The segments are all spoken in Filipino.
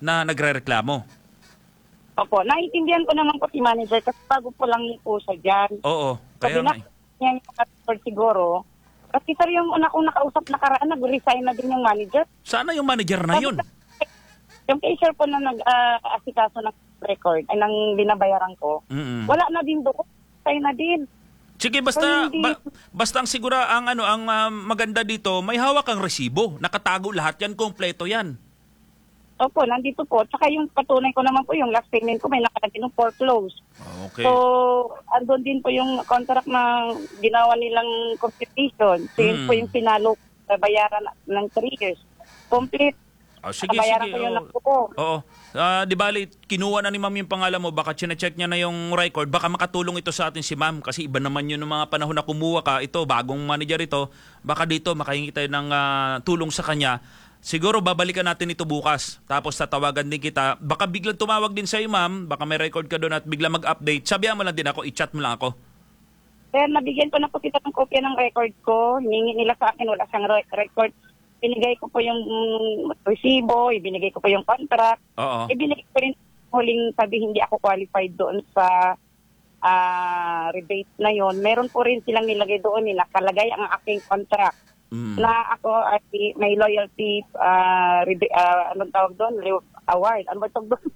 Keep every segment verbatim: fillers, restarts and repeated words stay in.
na nagrereklamo. Opo, naiintindihan ko naman po si manager kasi bago po lang po siya dyan. Oo, So, kaya nga. eh. niya yung record siguro. Kasi sir, yung una kong nakausap nakaraan, nag-resign na din yung manager. Sana yung manager na yun. Yung cashier po na nag-asikaso ng record, ay nang binabayaran ko, Mm-mm. wala na din doon. Resign na din. Sige, basta ba, basta ang sigura ang ano ang ah, maganda dito, may hawak ang resibo. Nakatago lahat 'yan, kompleto 'yan. Opo, nandito po. Tsaka yung patunay ko naman po, yung last payment ko, may nakalagay ng foreclose. Okay. So, andun din po yung contract na ginawa nilang competition. So, yun Mm. po yung pinalo, bayaran ng three years. Complete. Oh, sige, Bayaran sige. ko yung Oo. naku ko. Oo. Ah, di bali, kinuha na ni ma'am yung pangalan mo, baka chine-check niya na yung record, baka makatulong ito sa atin si ma'am kasi iba naman yun ng mga panahon na kumuha ka, ito, bagong manager ito, baka dito makahingi tayo ng ah, tulong sa kanya. Siguro babalikan natin ito bukas, tapos tatawagan din kita, baka biglang tumawag din sa'yo ma'am, baka may record ka doon at biglang mag-update, sabihan mo lang din ako, i-chat mo lang ako. Sir, nabigyan ko na po kita ng kopya ng record ko. Hiningi nila sa akin, wala siyang re- record. Binigay ko po yung mm, resibo, ibinigay ko po yung contract. Oo. Ibinigay ko rin huling sabi hindi ako qualified doon sa ah, rebate na yon. Meron po rin silang nilagay doon, eh, nakalagay ang aking contract. Mm. Na ako ay may loyalty uh, rebe- uh, anong tawag doon? Re- award. Ano ba tawag doon?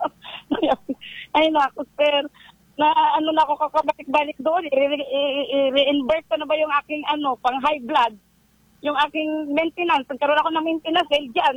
Ay naku, sir. Na ano na ako kakabalik-balik doon. I- i- i- i- Reimburse ko na ba yung aking ano, pang high blood? Yung aking maintenance. Nagkaroon ako ng maintenance dahil dyan.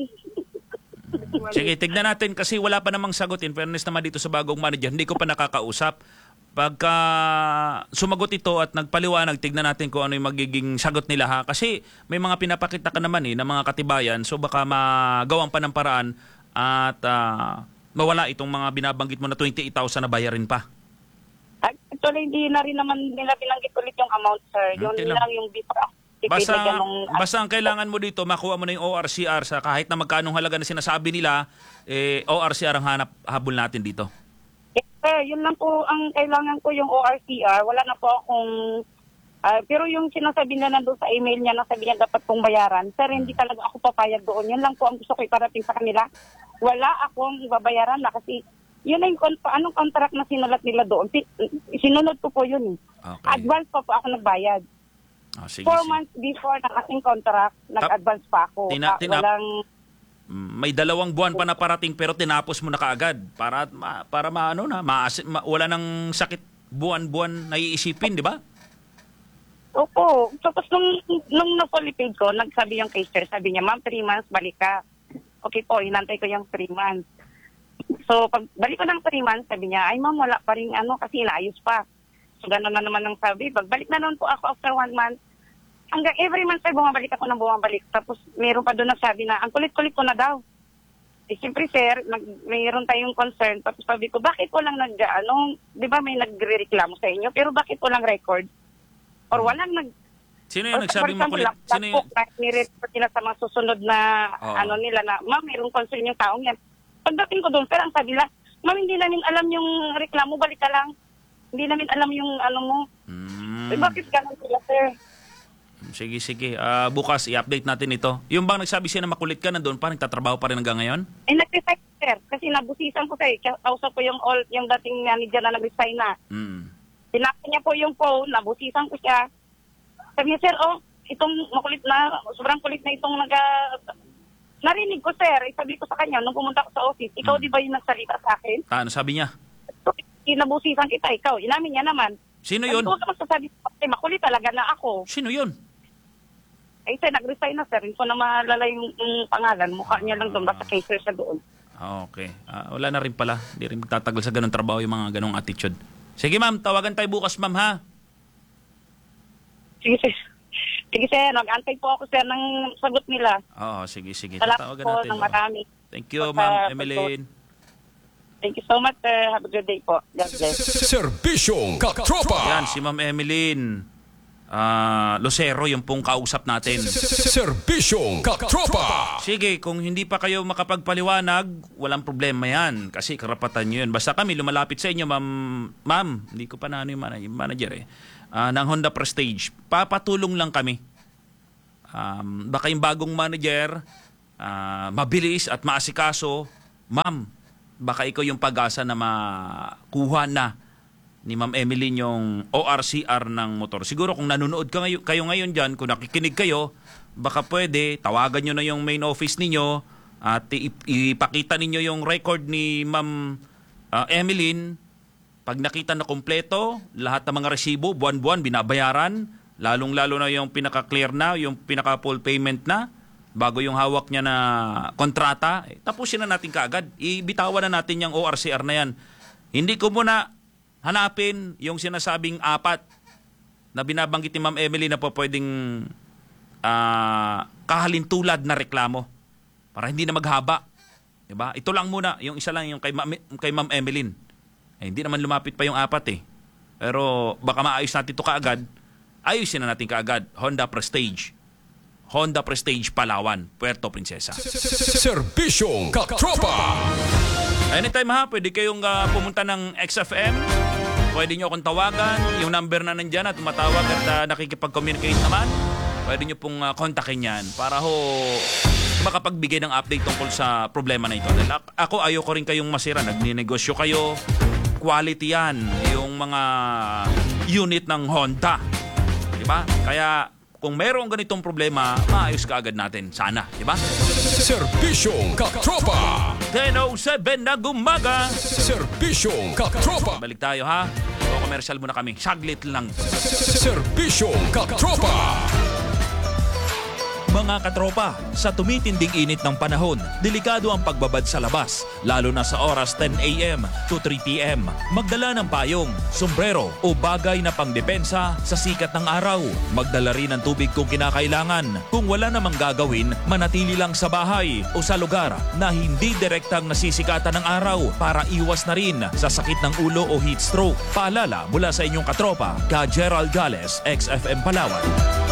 Sige, tignan natin kasi wala pa namang sagot. In fairness naman dito sa bagong manager, hindi ko pa nakakausap. Pagka sumagot ito at nagpaliwanag, tignan natin kung ano yung magiging sagot nila ha. Kasi may mga pinapakita ka naman eh, ng mga katibayan. So baka magawang pa ng paraan at ah, mawala itong mga binabanggit mo na twenty-eight thousand na bayarin pa. Actually, hindi na rin naman nila binanggit ulit yung amount, sir. Yung Okay lang. lang yung before. Basta, Ganong, basta ang kailangan mo dito, makuha mo na yung O R C R sa kahit na magkanong halaga na sinasabi nila, eh, O R C R ang hanap, habol natin dito. Yes, sir, yun lang po ang kailangan ko, yung O R C R. Wala na po akong... ah, pero yung sinasabi na nandun sa email niya, nasabi niya dapat pong bayaran. Sir, hindi talaga ako papayag doon. Yun lang po ang gusto ko iparating sa kanila. Wala akong babayaran na kasi yun na yung kon- anong contract na sinulat nila doon. Si- Sinunod ko po yun. Eh. Okay. Advance pa po ako nagbayad. Oh, sige, Four sige. months before ng ating contract, nag-advance pa ako. Tina- Ah, tinap- walang... Mm, May dalawang buwan pa na parating pero tinapos mo na kaagad para ma, para maano na ma, ma, wala nang sakit buwan-buwan na iisipin, di ba? Opo. Tapos nung, nung nasolipid ko, nagsabi yung caser, sabi niya, ma'am, three months, balik ka. Okay po, inantay ko yung three months. So, pag balik ko ng three months, sabi niya, ay ma'am, wala pa rin ano, kasi inaayos pa. So, gano'n na naman ang sabi. Pagbalik na noon po ako after one month, hanggang every month ay bumabalik ako ng bumabalik. Tapos, meron pa doon nagsabi na, ang kulit-kulit ko na daw. Eh, siyempre, sir, nag, mayroon tayong concern. Tapos sabi ko, bakit walang nag, ano, di ba may nagre-reklamo sa inyo? Pero bakit walang record? Or walang nag... Sino yung or, nagsabing for example, makulit? Sino yung... nire-report nila sa mga susunod na, Oo. ano nila na, ma'am, mayroong concern yung taong yan. Pagdating ko doon, sir, ang sabi nila, ma'am, hindi namin alam yung reklamo, balik ka lang. Hindi namin alam yung ano mo. Mm, Eh, bakit ganun sila, sir? sige, sige. Ah, bukas i-update natin ito. Yung bang nagsabi siya na makulit ka, nandun pa, nagtatrabaho pa rin hanggang ngayon? Eh, nag-resign, sir. Kasi nabusisan ko, sir. Kausap ko yung, all, yung dating manager na nag-resign na. Mm. Tinapin niya po yung phone, nabusisan ko siya. Sabi niya, sir, oh, itong makulit na, sobrang kulit na itong naga... Narinig ko, sir. Eh, sabi ko sa kanya, nung pumunta ko sa office, ikaw Mm. di ba yung nagsalita sa akin? Ah, ano sabi niya? So, nabusisan kita, ikaw. Inamin niya naman. Sino Sabi yun? ko, huwag ka magsasabi sa akin, makulit talaga na ako. Sino yun? Eh, sir, nag-resign na, sir. Hindi ko na maalala yung, yung pangalan. Mukha niya lang doon. Basta caser siya doon. Ah, okay. Ah, wala na rin pala. Hindi rin magtatagal sa ganung trabaho yung mga ganung attitude. Sige ma'am, tawagan tayo bukas ma'am ha. Sige, sir. Sige, sir. Nag-antay po ako, sir, ng sagot nila. Oo, sige, sige. Salamat Tatawagan po natin. ng Oo. marami. Thank you, Sa- ma'am sa- Emeline. Thank you so much, sir. Have a good day po. God bless. Serbisyong katropa. Yan, si ma'am Emeline. Ah, Lucero, yung pong kausap natin. Serbisyong katropa. Sige, kung hindi pa kayo makapagpaliwanag, walang problema yan. Kasi karapatan nyo yun. Basta kami lumalapit sa inyo, ma'am. Ma'am, hindi ko pa na ano yung mana- yung manager eh. Ah, ng Honda Prestige. Papatulong lang kami. Um, baka yung bagong manager, ah, mabilis at maasikaso, Ma'am, baka ikaw yung pag-asa na makuha na ni Ma'am Emeline yung O R C R ng motor. Siguro kung nanonood ka ngayon, kayo ngayon dyan, kung nakikinig kayo, baka pwede, tawagan nyo na yung main office ninyo at ip- ipakita ninyo yung record ni Ma'am uh, Emeline. Pag nakita na kompleto, lahat ng mga resibo, buwan-buwan, binabayaran, lalong-lalo na yung pinaka-clear na, yung pinaka-full payment na, bago yung hawak niya na kontrata, eh, tapusin na natin kaagad. Ibitawan na natin yung O R C R na yan. Hindi ko muna hanapin yung sinasabing apat na binabanggit ni Ma'am Emily na po pwedeng uh, kahalintulad na reklamo para hindi na maghaba. Diba? Ito lang muna, yung isa lang yung kay, Ma- kay Ma'am Emeline. Eh, hindi naman lumapit pa yung apat eh. Pero baka maayos natin ito kaagad. Ayusin na natin kaagad. Honda Prestige. Honda Prestige Palawan, Puerto Princesa. Serbisyong Katropa. Anytime ha, pwede kayong uh, pumunta ng X F M. Pwede nyo akong tawagan. Yung number na nandyan at tumatawag at uh, nakikipag-communicate naman. Pwede nyo pong uh, kontakin yan para ho makapagbigay ng update tungkol sa problema na ito. Dahil ako, ayoko rin kayong masira. Nagninegosyo kayo. Quality yan. Yung mga unit ng Honda. Diba? Kaya kung mayroong ganitong problema, maayos ka agad natin. Sana. Diba? Serbisyong Katropa. ten oh seven na gumaga. Serbisyong Katropa. Balik tayo ha. O commercial muna kami. Saglit lang. Serbisyong Katropa. Mga katropa, sa tumitinding init ng panahon, delikado ang pagbabad sa labas, lalo na sa oras ten a.m. to three p.m. Magdala ng payong, sombrero o bagay na pangdepensa sa sikat ng araw. Magdala rin ng tubig kung kinakailangan. Kung wala namang gagawin, manatili lang sa bahay o sa lugar na hindi direktang nasisikatan ng araw para iwas na rin sa sakit ng ulo o heat stroke. Paalala mula sa inyong katropa, Ka Gerald Gales, X F M Palawan.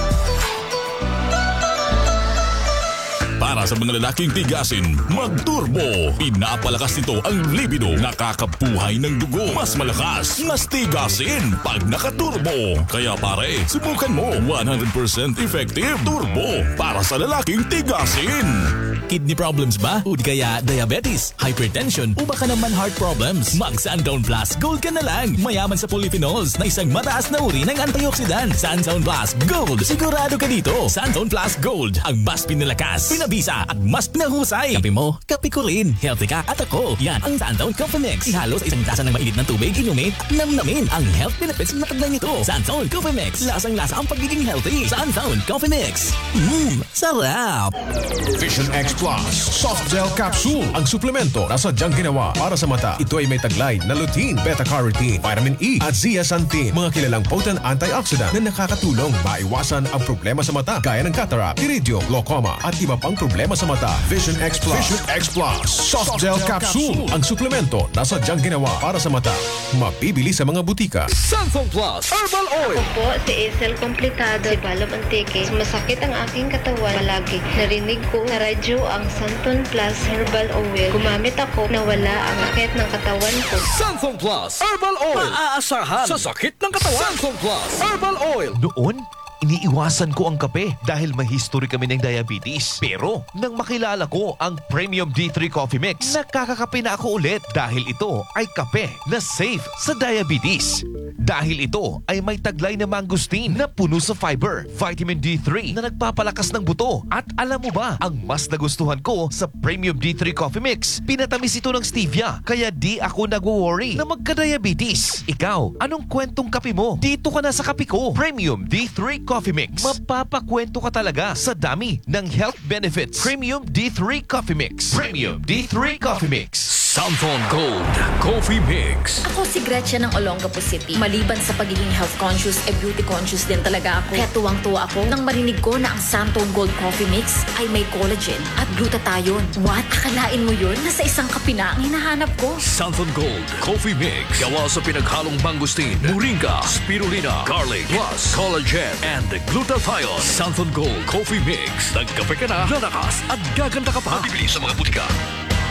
Para sa mga lalaking tigasin, mag-turbo. Pinapalakas nito ang libido. Nakakabuhay ng dugo. Mas malakas, mas tigasin pag naka-turbo. Kaya pare, subukan mo. one hundred percent effective turbo para sa lalaking tigasin. Kidney problems ba? O di kaya diabetes, hypertension o baka naman heart problems? Mag Suntown Plus Gold ka na lang. Mayaman sa polyphenols na isang mataas na uri ng antioxidant. Suntown Plus Gold. Sigurado ka dito. Suntown Plus Gold. Ang mas pinalakas, pinabisa at mas pinahusay. Kape mo, kape ko rin. Healthy ka at ako. Yan ang Suntown Coffee Mix. Ihalo sa isang tasa ng mainit ng tubig, inumin at namnamin ang health benefits na taglay nito. Suntown Coffee Mix. Lasang-lasa ang pagiging healthy. Suntown Coffee Mix. Mmm, sarap. Vision X Plus Soft Gel Capsule. Ang suplemento na sadyang ginawa para sa mata. Ito ay may taglay na lutein, beta-carotene, vitamin E at zeaxanthin. Mga kilalang potent antioxidant na nakakatulong maiwasan ang problema sa mata gaya ng cataract, iridium, glaucoma at iba pang problema sa mata. Vision X Plus. Vision X Plus Soft Gel Capsule. Ang suplemento na sadyang ginawa para sa mata. Mabibili sa mga butika. Santhong Plus Herbal Oil. Ako po si Isel Komplikado, si Balom Antique. Masakit ang aking katawan palagi. Narinig ko sa radyo ang Santon Plus Herbal Oil. Gumamit ako na wala ang sakit ng katawan ko. Santhong Plus Herbal Oil. Maaasahan sa sakit ng katawan. Santhong Plus Herbal Oil. Noon, iniiwasan ko ang kape dahil may history kami ng diabetes. Pero nang makilala ko ang Premium D three Coffee Mix, nakakakape na ako ulit dahil ito ay kape na safe sa diabetes. Dahil ito ay may taglay na mangosteen na puno sa fiber, vitamin D three na nagpapalakas ng buto. At alam mo ba, ang mas nagustuhan ko sa Premium D three Coffee Mix, pinatamis ito ng stevia, kaya di ako nag-worry na magka-diabetes. Ikaw, anong kwentong kape mo? Dito ka na sa kape ko. Premium D three Coffee Mix. Mapapakwento ka talaga sa dami ng health benefits. Premium D three Coffee Mix. Premium D three Coffee Mix. Santhong Gold Coffee Mix. Ako si Gretchen ng Olongapo City. Maliban sa pagiging health conscious, e beauty conscious din talaga ako. Kaya tuwang-tuwa ako nang marinig ko na ang Santhong Gold Coffee Mix ay may collagen at glutathione. What? Akalain mo yun? Nasa isang kape na ang hinahanap ko. Santhong Gold Coffee Mix. Gawa sa pinaghalong mangosteen, moringa, spirulina, garlic, plus collagen and glutathione. Santhong Gold Coffee Mix. Nagkape ka na, lalakas at gaganda ka pa. Bibili sa mga butika.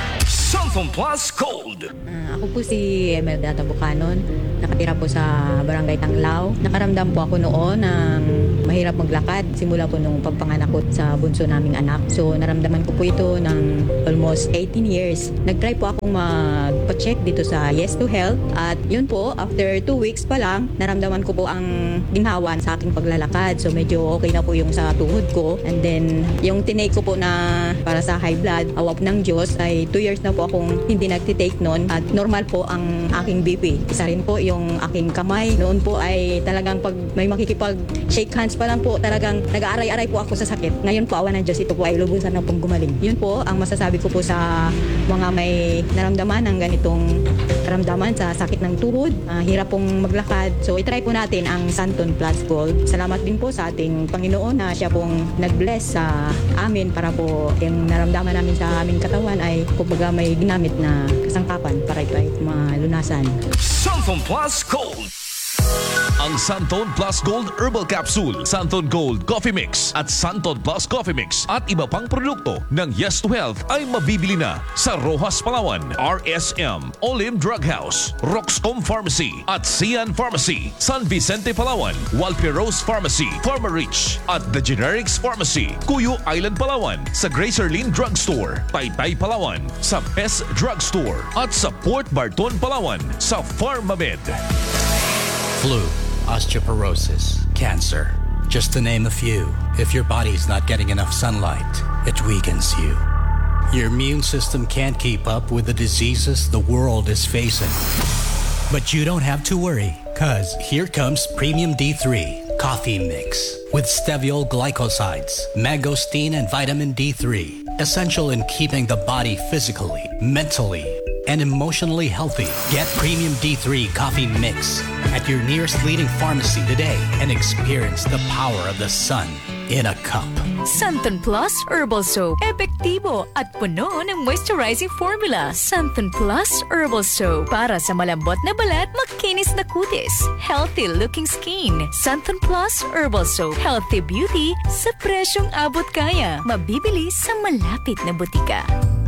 Santon Plus Gold. Ah, ako po si Emelda Tabucanon. Nakatira po sa Barangay Tanglao. Nakaramdam po ako noon ng mahirap maglakad. Simula po nung pagpanganak ko sa bunso naming anak. So naramdaman ko po ito ng almost eighteen years. Nag-try po akong magpa-check dito sa Yes to Health. At yun po, after two weeks pa lang, naramdaman ko po ang ginhawa sa aking paglalakad. So medyo okay na po yung sa tuhod ko. And then yung tinake ko po na para sa high blood, awap ng Diyos, ay two years na po akong hindi nagtitake noon. At normal po ang aking B P. Isa rin po yung aking kamay. Noon po ay talagang pag may makikipag-shake hands pa lang po, talagang nag-aaray-aray po ako sa sakit. Ngayon po, awa ng Diyos, ito po ay lubusan na pong gumaling. Yun po ang masasabi ko po sa mga may naramdaman ng ganitong karamdaman sa sakit ng tuhod, uh, hirap pong maglakad. So, itry po natin ang Santon Plus Gold. Salamat din po sa ating Panginoon na siya pong nag-bless sa amin para po yung naramdaman namin sa aming katawan ay kumbaga may ginamit na kasangkapan para ito ay malunasan. Santon Plus Gold. Ang Santon Plus Gold Herbal Capsule, Santon Gold Coffee Mix at Santon Plus Coffee Mix at iba pang produkto ng Yes to Health ay mabibili na sa Rojas Palawan, R S M, Olim Drug House, Roxcom Pharmacy at Sian Pharmacy, San Vicente Palawan, Walperos Pharmacy, Pharmarich at The Generics Pharmacy, Cuyo Island Palawan, sa Gracerlin Drugstore, Taytay Palawan, sa Best Drugstore at sa Port Barton Palawan sa Pharmamed. Flu, osteoporosis, cancer, just to name a few. If your body's not getting enough sunlight, it weakens you. Your immune system can't keep up with the diseases the world is facing. But you don't have to worry, cause here comes Premium D three Coffee Mix with steviol glycosides, mangosteen, and vitamin D three. Essential in keeping the body physically, mentally, and emotionally healthy. Get Premium D three Coffee Mix at your nearest leading pharmacy today and experience the power of the sun in a cup. Santon Plus Herbal Soap. Epektibo at puno ng moisturizing formula. Santon Plus Herbal Soap. Para sa malambot na balat, makinis na kutis. Healthy looking skin. Santon Plus Herbal Soap. Healthy beauty sa presyong abot kaya. Mabibili sa malapit na butika.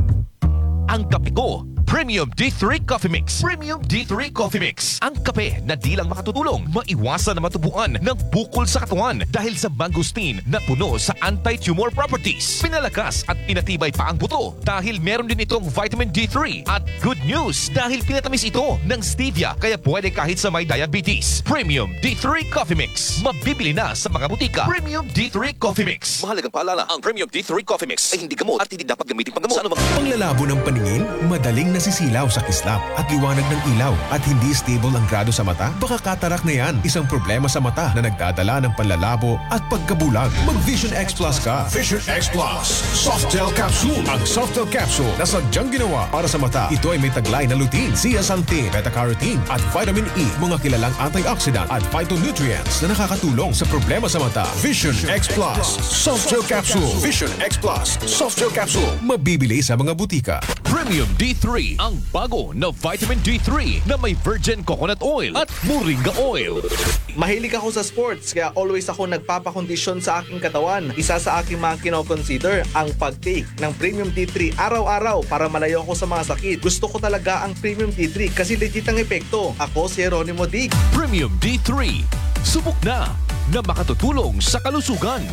Ang kape ko, Premium D three Coffee Mix. Premium D three Coffee Mix. Ang kape na di lang makatutulong, maiwasan na matubuan ng bukol sa katawan dahil sa mangosteen na puno sa anti-tumor properties. Pinalakas at pinatibay pa ang buto dahil meron din itong vitamin D three. At good news dahil pinatamis ito ng stevia kaya pwede kahit sa may diabetes. Premium D three Coffee Mix. Mabibili na sa mga butika. Premium D three Coffee Mix. Mahalagang paalala, ang Premium D three Coffee Mix ay hindi gamot at hindi dapat gamitin panggamot. Sa anumang Panglalabo ng paningin, madaling nasisilaw sa kislap at liwanag ng ilaw at hindi stable ang grado sa mata? Baka katarak na yan, isang problema sa mata na nagdadala ng panlalabo at pagkabulag. Mag Vision X Plus ka. Vision X Plus Soft Gel Capsule. Ang Soft Gel Capsule na sadyang ginawa para sa mata. Ito ay may taglay na lutein, zeaxanthin, beta-carotene at vitamin E, mga kilalang antioxidant at phytonutrients na nakakatulong sa problema sa mata. Vision X Plus Soft Gel Capsule. Vision X Plus Soft Gel Capsule. Mabibili sa mga butika. Premium D three, ang bago na vitamin D three na may virgin coconut oil at moringa oil. Mahilig ako sa sports kaya always ako nagpapakondisyon sa aking katawan. Isa sa aking mga kinoconsider ang pag-take ng Premium D three araw-araw para malayo ako sa mga sakit. Gusto ko talaga ang Premium D three kasi legit ang epekto. Ako si Jeronimo Dig. Premium D three, subok na na makatutulong sa kalusugan.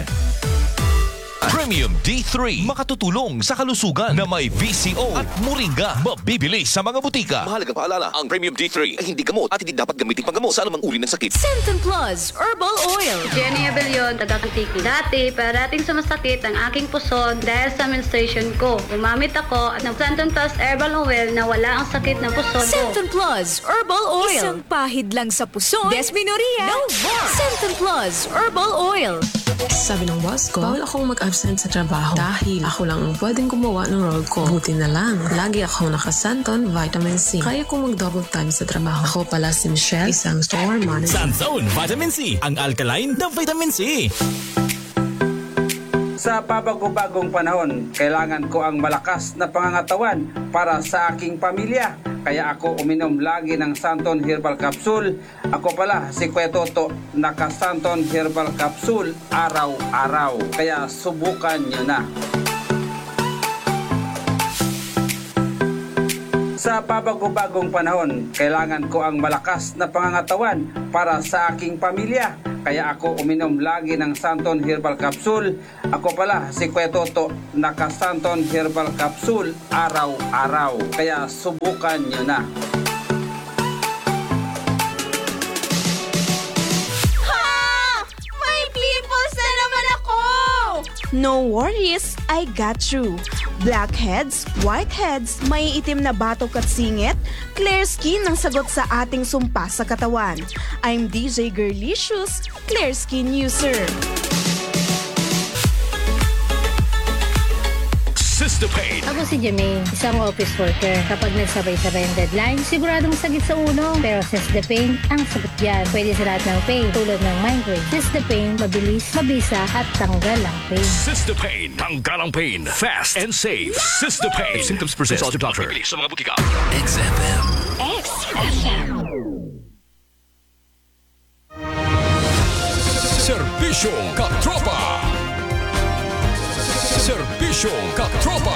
Premium D three, makatutulong sa kalusugan na may V C O at moringa. Mabibili sa mga butika. Mahalagang paalala, ang Premium D three ay hindi gamot at hindi dapat gamitin panggamot sa anumang uri ng sakit. Santon Plus Herbal Oil. Jenny Abellion, taga-Kantiki. Dati, parating sumasakit ang aking puson dahil sa menstruation ko. Gumamit ako at ng Santon Plus Herbal Oil na wala ang sakit ng puson ko. Santon Plus Herbal Oil. Isang pahid lang sa puson. Desmenorrhea. No more. Santon Plus Herbal Oil. Sabi ng boss ko, bawal akong mag-absent sa trabaho dahil ako lang ang pwedeng gumawa ng role ko. Buti na lang, lagi akong naka-Santon Vitamin C. Kaya kong mag-double time sa trabaho. Ako pala si Michelle, isang store manager. Santon Vitamin C, ang alkaline na vitamin C. Sa pabago-bagong panahon, kailangan ko ang malakas na pangangatawan para sa aking pamilya. Kaya ako uminom lagi ng Santon Herbal Capsule. Ako pala si Kuya Toto, naka-Santon Herbal Capsule araw-araw. Kaya subukan nyo na. Sa pabago-bagong panahon, kailangan ko ang malakas na pangangatawan para sa aking pamilya. Kaya ako uminom lagi ng Santon Herbal Capsule. Ako pala si Kuya Toto, naka Santon Herbal Capsule araw-araw. Kaya subukan nyo na. No worries, I got you. Blackheads, whiteheads, may itim na batok at singit, clear skin ang sagot sa ating sumpa sa katawan. I'm D J Girlicious, clear skin user. Sistapain. Ako si Jamie, isang office worker. Kapag nagsabay-sabay ang deadline, siguradong sakit sa ulo. Pero Sistapain, ang sagot yan. Pwede sa lahat ng pain, tulad ng migraine. Sistapain, mabilis, mabisa, at tanggal ang pain. Sistapain. Tanggal ang pain. Fast and safe. Sistapain. If symptoms persist, consult your doctor. Sa mga butika. X F M. X F M. Serbisyong Katropa. Serbisyong Katropa.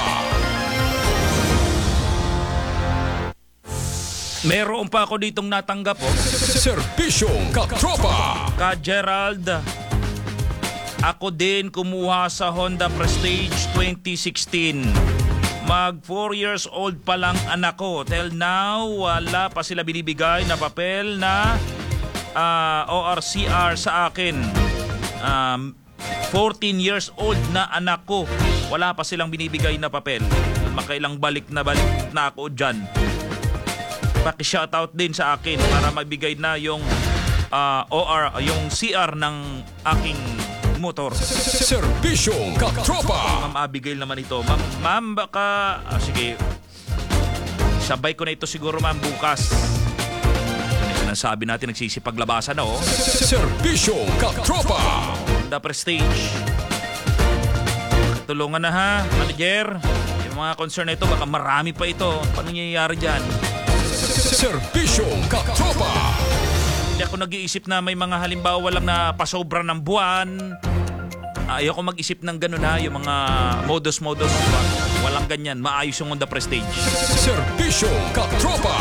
Meron pa ako ditong natanggap oh. Serbisyong Katropa. Ka Gerald, ako din kumuha sa Honda Prestige twenty sixteen. Mag four years old pa lang anak ko. Till now, wala pa sila binibigay na papel na uh, O R C R sa akin. Um, fourteen years old na anak ko. Wala pa silang binibigay na papel. Makailang balik na balik na ako dyan. Paki-shoutout din sa akin para magbigay na yung uh, O R, yung C R ng aking motor. Serbisyong Katropa. Ma'am Abigail naman ito. Ma'am, ma'am baka... Ah, sige. Sabay ko na ito siguro ma'am bukas. Sabi natin nagsisipaglabasan na oh. Serbisyong Katropa. Honda Prestige. Tulungan na ha, manager. Yung mga concern na ito, baka marami pa ito. Paano nangyayari dyan? Serbisyong Katropa. Hindi ako nag-iisip na may mga halimbawa lang na pasobra ng buwan. Ayoko mag-isip ng ganun ha, yung mga modus-modus. Walang ganyan, maayos yung Honda Prestige. Serbisyong Katropa.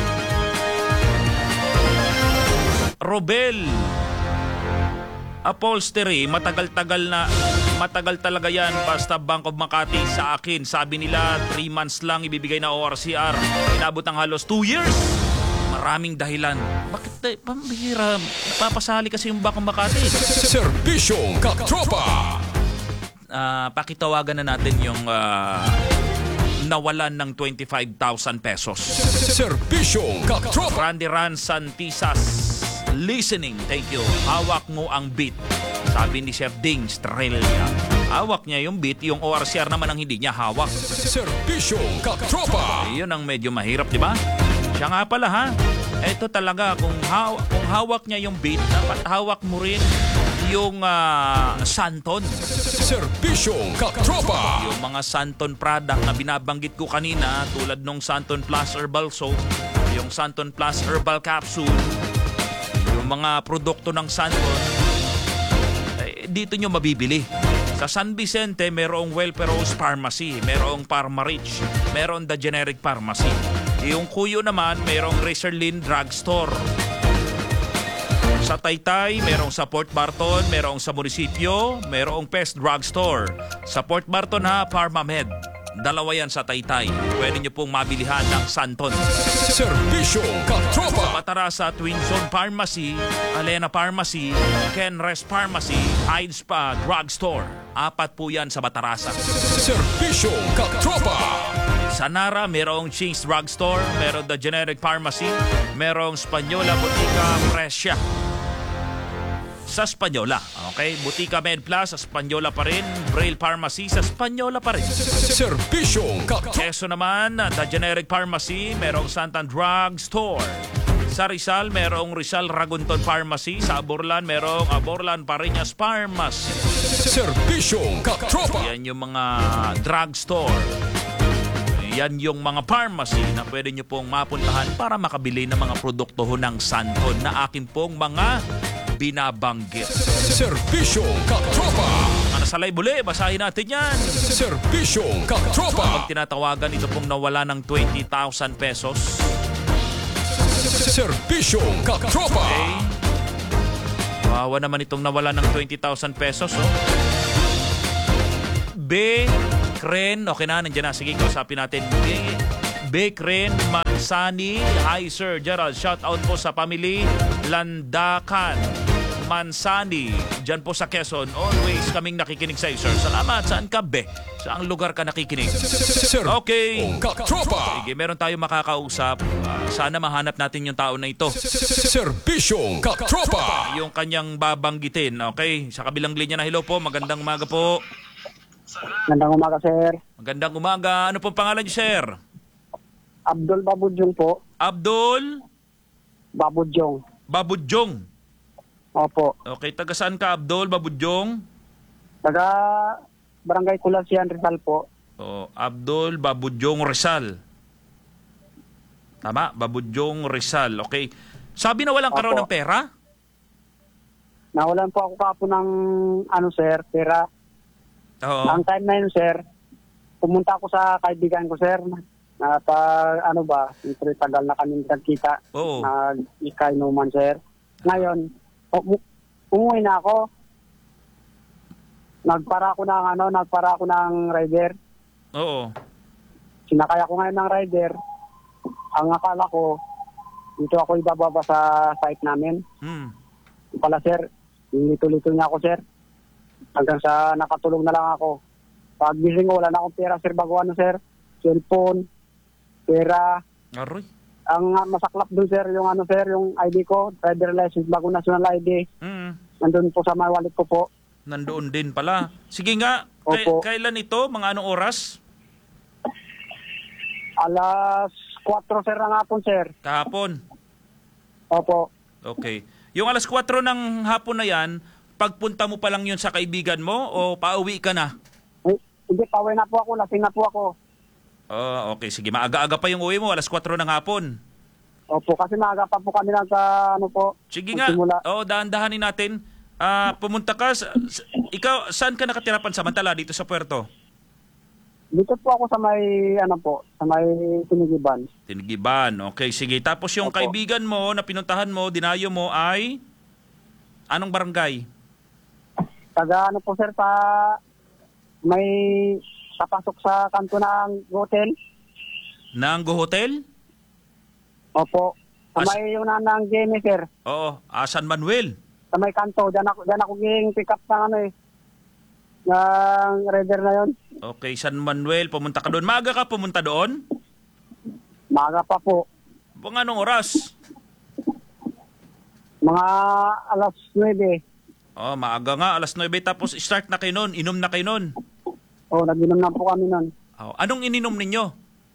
Robel Upholstery, matagal-tagal na matagal talaga yan. Basta Bank of Makati sa akin, sabi nila three months lang ibibigay na O R C R. Inabot ng halos two years. Maraming dahilan. Bakit eh, pambihira? Papasali kasi yung Bank of Makati. Serbisyong Katropa. uh, Pakitawagan na natin yung uh, nawalan ng twenty-five thousand pesos. Serbisyong Katropa. Randy Ran Santisas listening, thank you. Hawak mo ang beat. Sabi ni Chef Ding Strelya. Hawak niya yung beat, yung O R C R naman ang hindi niya hawak. Serbisyong Katropa. Yun ang medyo mahirap, di ba? Siya nga pala ha. Ito talaga, kung, haw- kung hawak niya yung beat, dapat hawak mo rin yung uh, Santon. Serbisyong Katropa. Yung mga Santon product na binabanggit ko kanina, tulad nung Santon Plus Herbal Soap, yung Santon Plus Herbal Capsule, yung mga produkto ng Santon, eh, dito nyo mabibili. Sa San Vicente, merong Welperose Pharmacy, merong Pharmarich, meron The Generic Pharmacy. Yung Kuyo naman, merong Razorlin Drugstore. Sa Taytay, merong sa Port Barton, merong sa munisipyo, merong Pest Drugstore. Sa Port Barton ha, Pharmamed. Dalawa yan sa Taytay. Pwede nyo pong mabilihan ng Santon. Serbisyong Katropa. Patarasa, Twin Zone Pharmacy, Alena Pharmacy, Kenrest Pharmacy, Hyde Spa Drugstore. Apat po yan sa Batarasa. Serbisyong Katropa. Sa Nara, merong Ching's Drugstore, merong The Generic Pharmacy, merong Spanyola Botica Presya. Sa Spanyola, okay? Botica Med Plus sa Spanyola pa rin. Braille Pharmacy sa Spanyola pa rin. Serbisyong Katropa. Keso naman, The Generic Pharmacy, merong Santan Drug Store. Sa Rizal, merong Rizal Ragunton Pharmacy. Sa Aborlan, merong Aborlan Pariñas Pharmacy. Serbisyong Katropa. Yan yung mga drugstore. Yan yung mga pharmacy na pwede nyo pong mapuntahan para makabili ng mga produkto ho ng Santon na akin pong mga binabanggit. Serbisyong Katropa. Mga na sa live uli. Basahin natin yan. Serbisyong katropa. Pag tinatawagan, ito pong nawala ng twenty thousand pesos. Serbisyong katropa. Okay. Wawa naman itong nawala ng twenty thousand pesos. Oh. B. Kren. Okay na, nandiyan na. Sige, kausapin natin. B. B. Kren Mansani. Hi, Sir Gerald. Shout out po sa family Landakan Mansani. Diyan po sa Quezon. Always kaming nakikinig sa iyo, Sir. Salamat. Saan ka, B? Saang lugar ka nakikinig? Okay. Katropa. Sige, meron tayo makakausap. Uh, sana mahanap natin yung tao na ito. Serbisyong katropa. Yung kanyang babanggitin. Okay, sa kabilang linya na. Hello po, magandang umaga po. Magandang umaga, sir. Magandang umaga. Ano pong pangalan niyo, sir? Abdul Babudjong po. Abdul? Babudjong. Babudjong. Opo. Okay, taga saan ka, Abdul Babudjong? Taga Barangay Kulasian, Rizal po. Oh, Abdul Babudjong Rizal. Tama, Babudjong Rizal. Okay. Sabi na walang karoon ng pera? Nawalan po ako kapo ng ano, sir, pera. Oo. Ang time na yun, sir, pumunta ako sa kaibigan ko, sir. Na pag, ano ba, siyempre tagal na kami nagkita. Oo. Nag-ikainuman, sir. Ngayon, um- umuwi na ako. Nagpara ako ng ano, nagpara ako ng rider. Oo. Sinakay ako ngayon ng rider. Ang akala ko, dito ako ibababa sa site namin. Hmm. Pala, sir, lito-lito niya ako, sir. Hanggang sa nakatulong na lang ako. Pag gising ko, wala na akong pera, sir, bago ano, sir. Cellphone, pera. Aroy. Ang uh, masaklap doon, sir, yung ano, sir, yung I D ko, driver license, bago national I D. Hmm. Nandun po sa my wallet ko po. Nandoon din pala. Sige nga, kay- kailan ito? Mga anong oras? Alas kwatro, sir, ng hapon, sir. Kahapon? Opo. Okay. Yung alas kwatro ng hapon na yan, pagpunta mo pa lang yun sa kaibigan mo o pauwi ka na? Eh, hindi, pauwi na po ako, lasing na po ako. Oh, okay, sige. Maaga-aga pa yung uwi mo, alas kwatro ng hapon. Opo, kasi maaga pa po kami nagka, ano po. Sige nga. Oo, dahan-dahanin natin. Ah, pumunta ka. Sa, sa- ikaw, saan ka nakatira pansamantala dito sa Puerto? Dito po ako sa may, ano po, sa may Tinigiban. Tinigiban. Okay, sige. Tapos yung Opo. kaibigan mo na pinuntahan mo, dinayo mo ay anong barangay? Taga, ano po, sir, sa may papasok sa kanto ng hotel. Nanggo Hotel? Opo. Sa As- may yung nanang Jenny, sir. Oo, ah, San Manuel. Sa may kanto, dyan ako, dyan ako ging pick up ng ano eh. Ng rider na yun. Okay, San Manuel. Pumunta ka doon. Maaga ka pumunta doon? Maaga pa po. Mga anong oras? Mga alas nuwebe. Oh, maaga nga. Alas nuwebe. Tapos start na kayo noon. Inom na kayo noon. Oo, oh, nag-inom na po kami nun. Oh, anong ininom ninyo?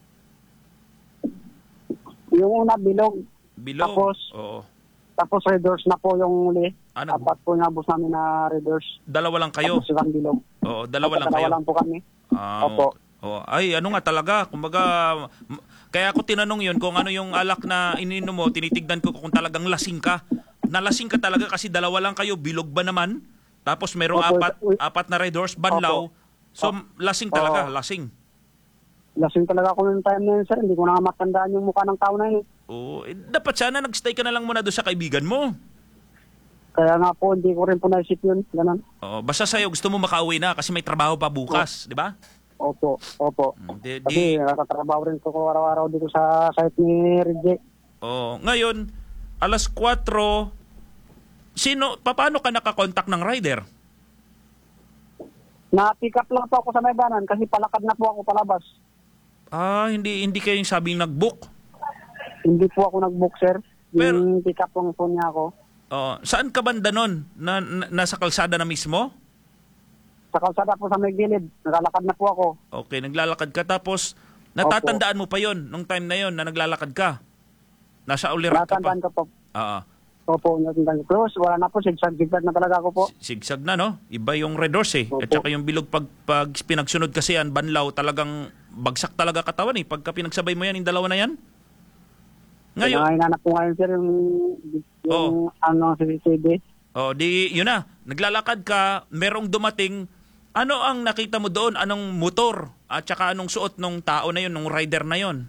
Yung una, bilog. Bilog? Tapos, Oo. tapos Red Doors na po yung uli. Ano? Apat po yung abos namin na Red Doors. Dalawa lang kayo? Tapos yung bilog. Oo, dalawa Opo, lang kayo. Dalawa lang po kami. Ah, Opo. Oh, ay, ano nga talaga. Kumbaga, m- kaya ako tinanong yun kung ano yung alak na ininom mo, tinitignan ko kung talagang lasing ka. Nalasing ka talaga kasi dalawa lang kayo, bilog ba naman? Tapos merong Opo, apat, uy. apat na Red Horse, banlaw. So, lasing talaga, Oo. lasing. Lasing talaga ako noong time na yun, sir. Hindi ko na nga matandaan yung mukha ng tao na yun. Oo, eh, dapat sana nagstay ka na lang muna doon sa kaibigan mo. Kaya nga po, hindi ko rin po naisip yun. Ganun. Oo, basta sa'yo, gusto mo makauwi na kasi may trabaho pa bukas, di ba? Opo, opo. Di, Kasi nakatrabaho rin ko araw-araw dito sa site ni Reject. Oh, ngayon, alas kwatro, sino, paano ka nakakontak ng rider? Na-pick up lang po ako sa Maybanan kasi palakad na po ako palabas. Ah, hindi hindi kayo yung sabing nag-book. Hindi po ako nag-book, sir. Yung pick up lang po niya ako. Oh, saan ka banda nun? Na, na, nasa kalsada na mismo? Sa kalsada po sa may gilid. Nakalakad na po ako. Okay, naglalakad ka tapos natatandaan mo pa yon nung time na yon na naglalakad ka? Nasa ulirat ka pa? Natandaan ko po. Oo. Opo, natandaan ko. Close, wala na po. Sigsag-sigsag na talaga ako po. Sigsag na, no? Iba yung Red Horse eh. At saka yung bilog pag, pag pinagsunod kasi yan, banlaw, talagang bagsak talaga katawan eh. Pagka pinagsabay mo yan, yung dalawa na yan. Ngayon. Ngayon, hinanap po ngayon, sir, yung, yung ano, C C T V. Oh, di, yun na. Naglalakad ka, merong dumating Ano ang nakita mo doon? Anong motor? At saka anong suot nung tao na yun, nung rider na yun?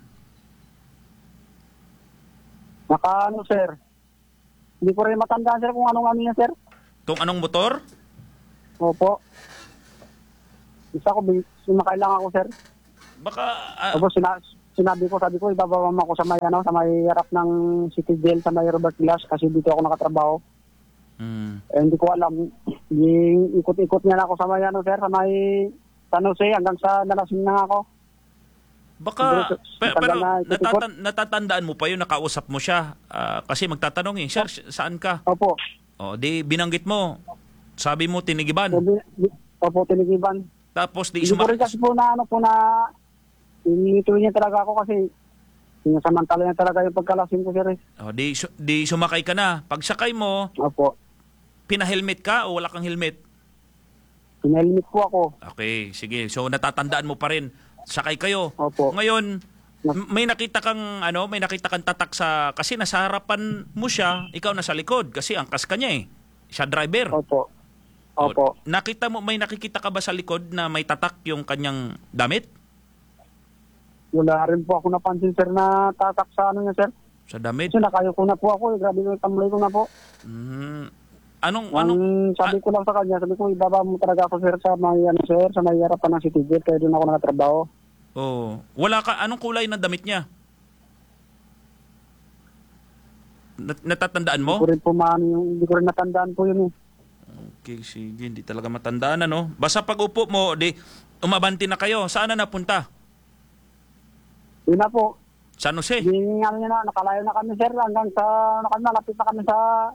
Naka ano, sir? Hindi ko rin matandaan, sir, kung anong ano niya, sir. Kung anong motor? Opo. Isa ko, sumakay lang ako, sir. Baka... Uh, Tapos sina- sinabi ko, sabi ko, ibababa mo ako sa may, ano, sa may harap ng City Jail, sa may Robert Glass, kasi dito ako nakatrabaho. Hmm. Eh, hindi ko alam. Yung ikot-ikot niya na ako sa may, ano, sir, sa may San Jose, hanggang sa nalasing na ako. Baka, Siguro, pero, tagal pero na ikot-ikot. natatan- natatandaan mo pa yun, nakausap mo siya. Ah, kasi magtatanong eh, sir, saan ka? Opo. O, di binanggit mo. Sabi mo, Tinigiban. Opo, opo Tinigiban. Tapos, di Hindi ko rin sumak... kasi po na, ano po na, inito niya talaga ako kasi sinasamantala niya talaga yung pagkalasing ko, sir. O, di, su- di sumakay ka na. Pag sakay mo, Opo. pinahelmet ka o wala kang helmet? Pinahelmet po ako. Okay, sige. So, natatandaan mo pa rin. Sakay kayo. Opo. Ngayon, m- may nakita kang ano, may nakita kang tatak sa kasi nasa harapan mo siya, ikaw nasa likod kasi angkas ka niya eh. Siya driver. Opo. Opo. O, nakita mo may nakikita ka ba sa likod na may tatak yung kanyang damit? Wala rin po ako napansin, sir, na tatak sa ano niya, sir. Sa damit? Kasi nakayo ko na po ako. Eh. Grabe yung tamlay ko na po. Mm, anong Ang anong sabi ko lang sa kanya, sabi ko, ibaba mo talaga ako, sir, sa may, ano, sir, sa may harapan ng City Gate, kaya doon ako nakatrabaho. Oh, wala ka anong kulay ng damit niya? Nat- natatandaan mo? Hindi ko rin po maano yung, hindi ko rin natandaan po yun eh. Okay, sige, hindi talaga matandaan ano. Basta pag upo mo, di umabanti na kayo. Saan na napunta? Yun na po. San Jose? Yung ano niya na, nakalayo na kami, sir, hanggang sa, ano kami, malapit na kami sa,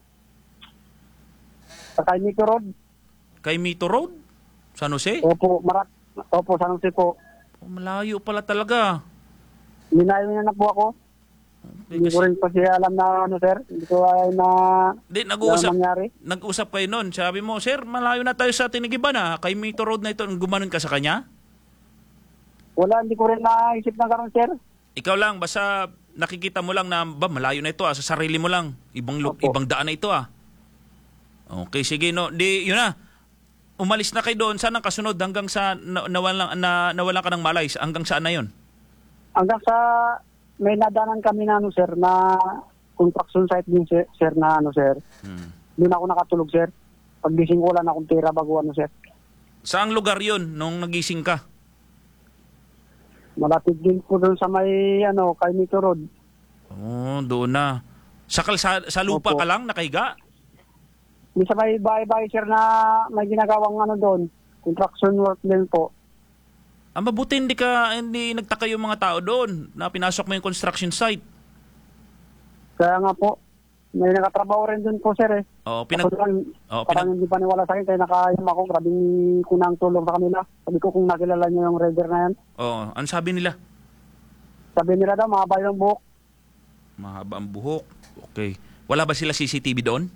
sa Kaimito Road. Kaimito Road? San Jose? Opo, marat, opo, San Jose po. Oh, malayo pala talaga. Minayo niya na po ako. Hindi ko rin pa siya alam na, ano, sir, hindi ko ay na, Di, nag-uusap, na nangyari. nag-usap kayo nun. Sabi mo, sir, malayo na tayo sa Tinigiban ah. Kaimito Road na ito. Gumanon ka sa kanya? Wala, hindi ko rin naisip na gano'n, sir. Ikaw lang, basta nakikita mo lang na ba, malayo na ito ah, sa sarili mo lang. Ibang, lu- ibang daan na ito ah. Okay, sige, no. Di, yun na. Umalis na kayo doon. Saan ang kasunod hanggang sa na, nawalan, na, nawalan ka ng malay? Hanggang saan na yun? Hanggang sa, may nadanan kami na, ano, sir, na construction site din, sir, sir na, ano, sir. Hmm. Doon ako nakatulog, sir. Paggising ko, wala na akong tira bago, ano, sir. Saang lugar yun nung nagising ka? Malapit din po doon sa may, ano, Kaimito Road. Oh, doon na. Sa, kalsa- sa lupa Opo. ka lang, nakahiga? May sa may bahay-bahay, sir, na may ginagawang, ano, doon. Construction work din po. Ang mabuti hindi ka, hindi nagtaka yung mga tao doon na pinasok mo yung construction site. Kaya nga po, may nakatrabaho rin doon po, sir, eh. Oh, pinag... Ako lang, Oh, parang pinag... hindi pa niwala sa akin, kaya nakayam ako, grabing kunang tulong sa kanila. Sabi ko kung nakilala niyo yung rider na yan. Oh, ano sabi nila? Sabi nila daw, mahaba yung buhok. Mahaba ang buhok. Okay. Wala ba sila C C T V doon?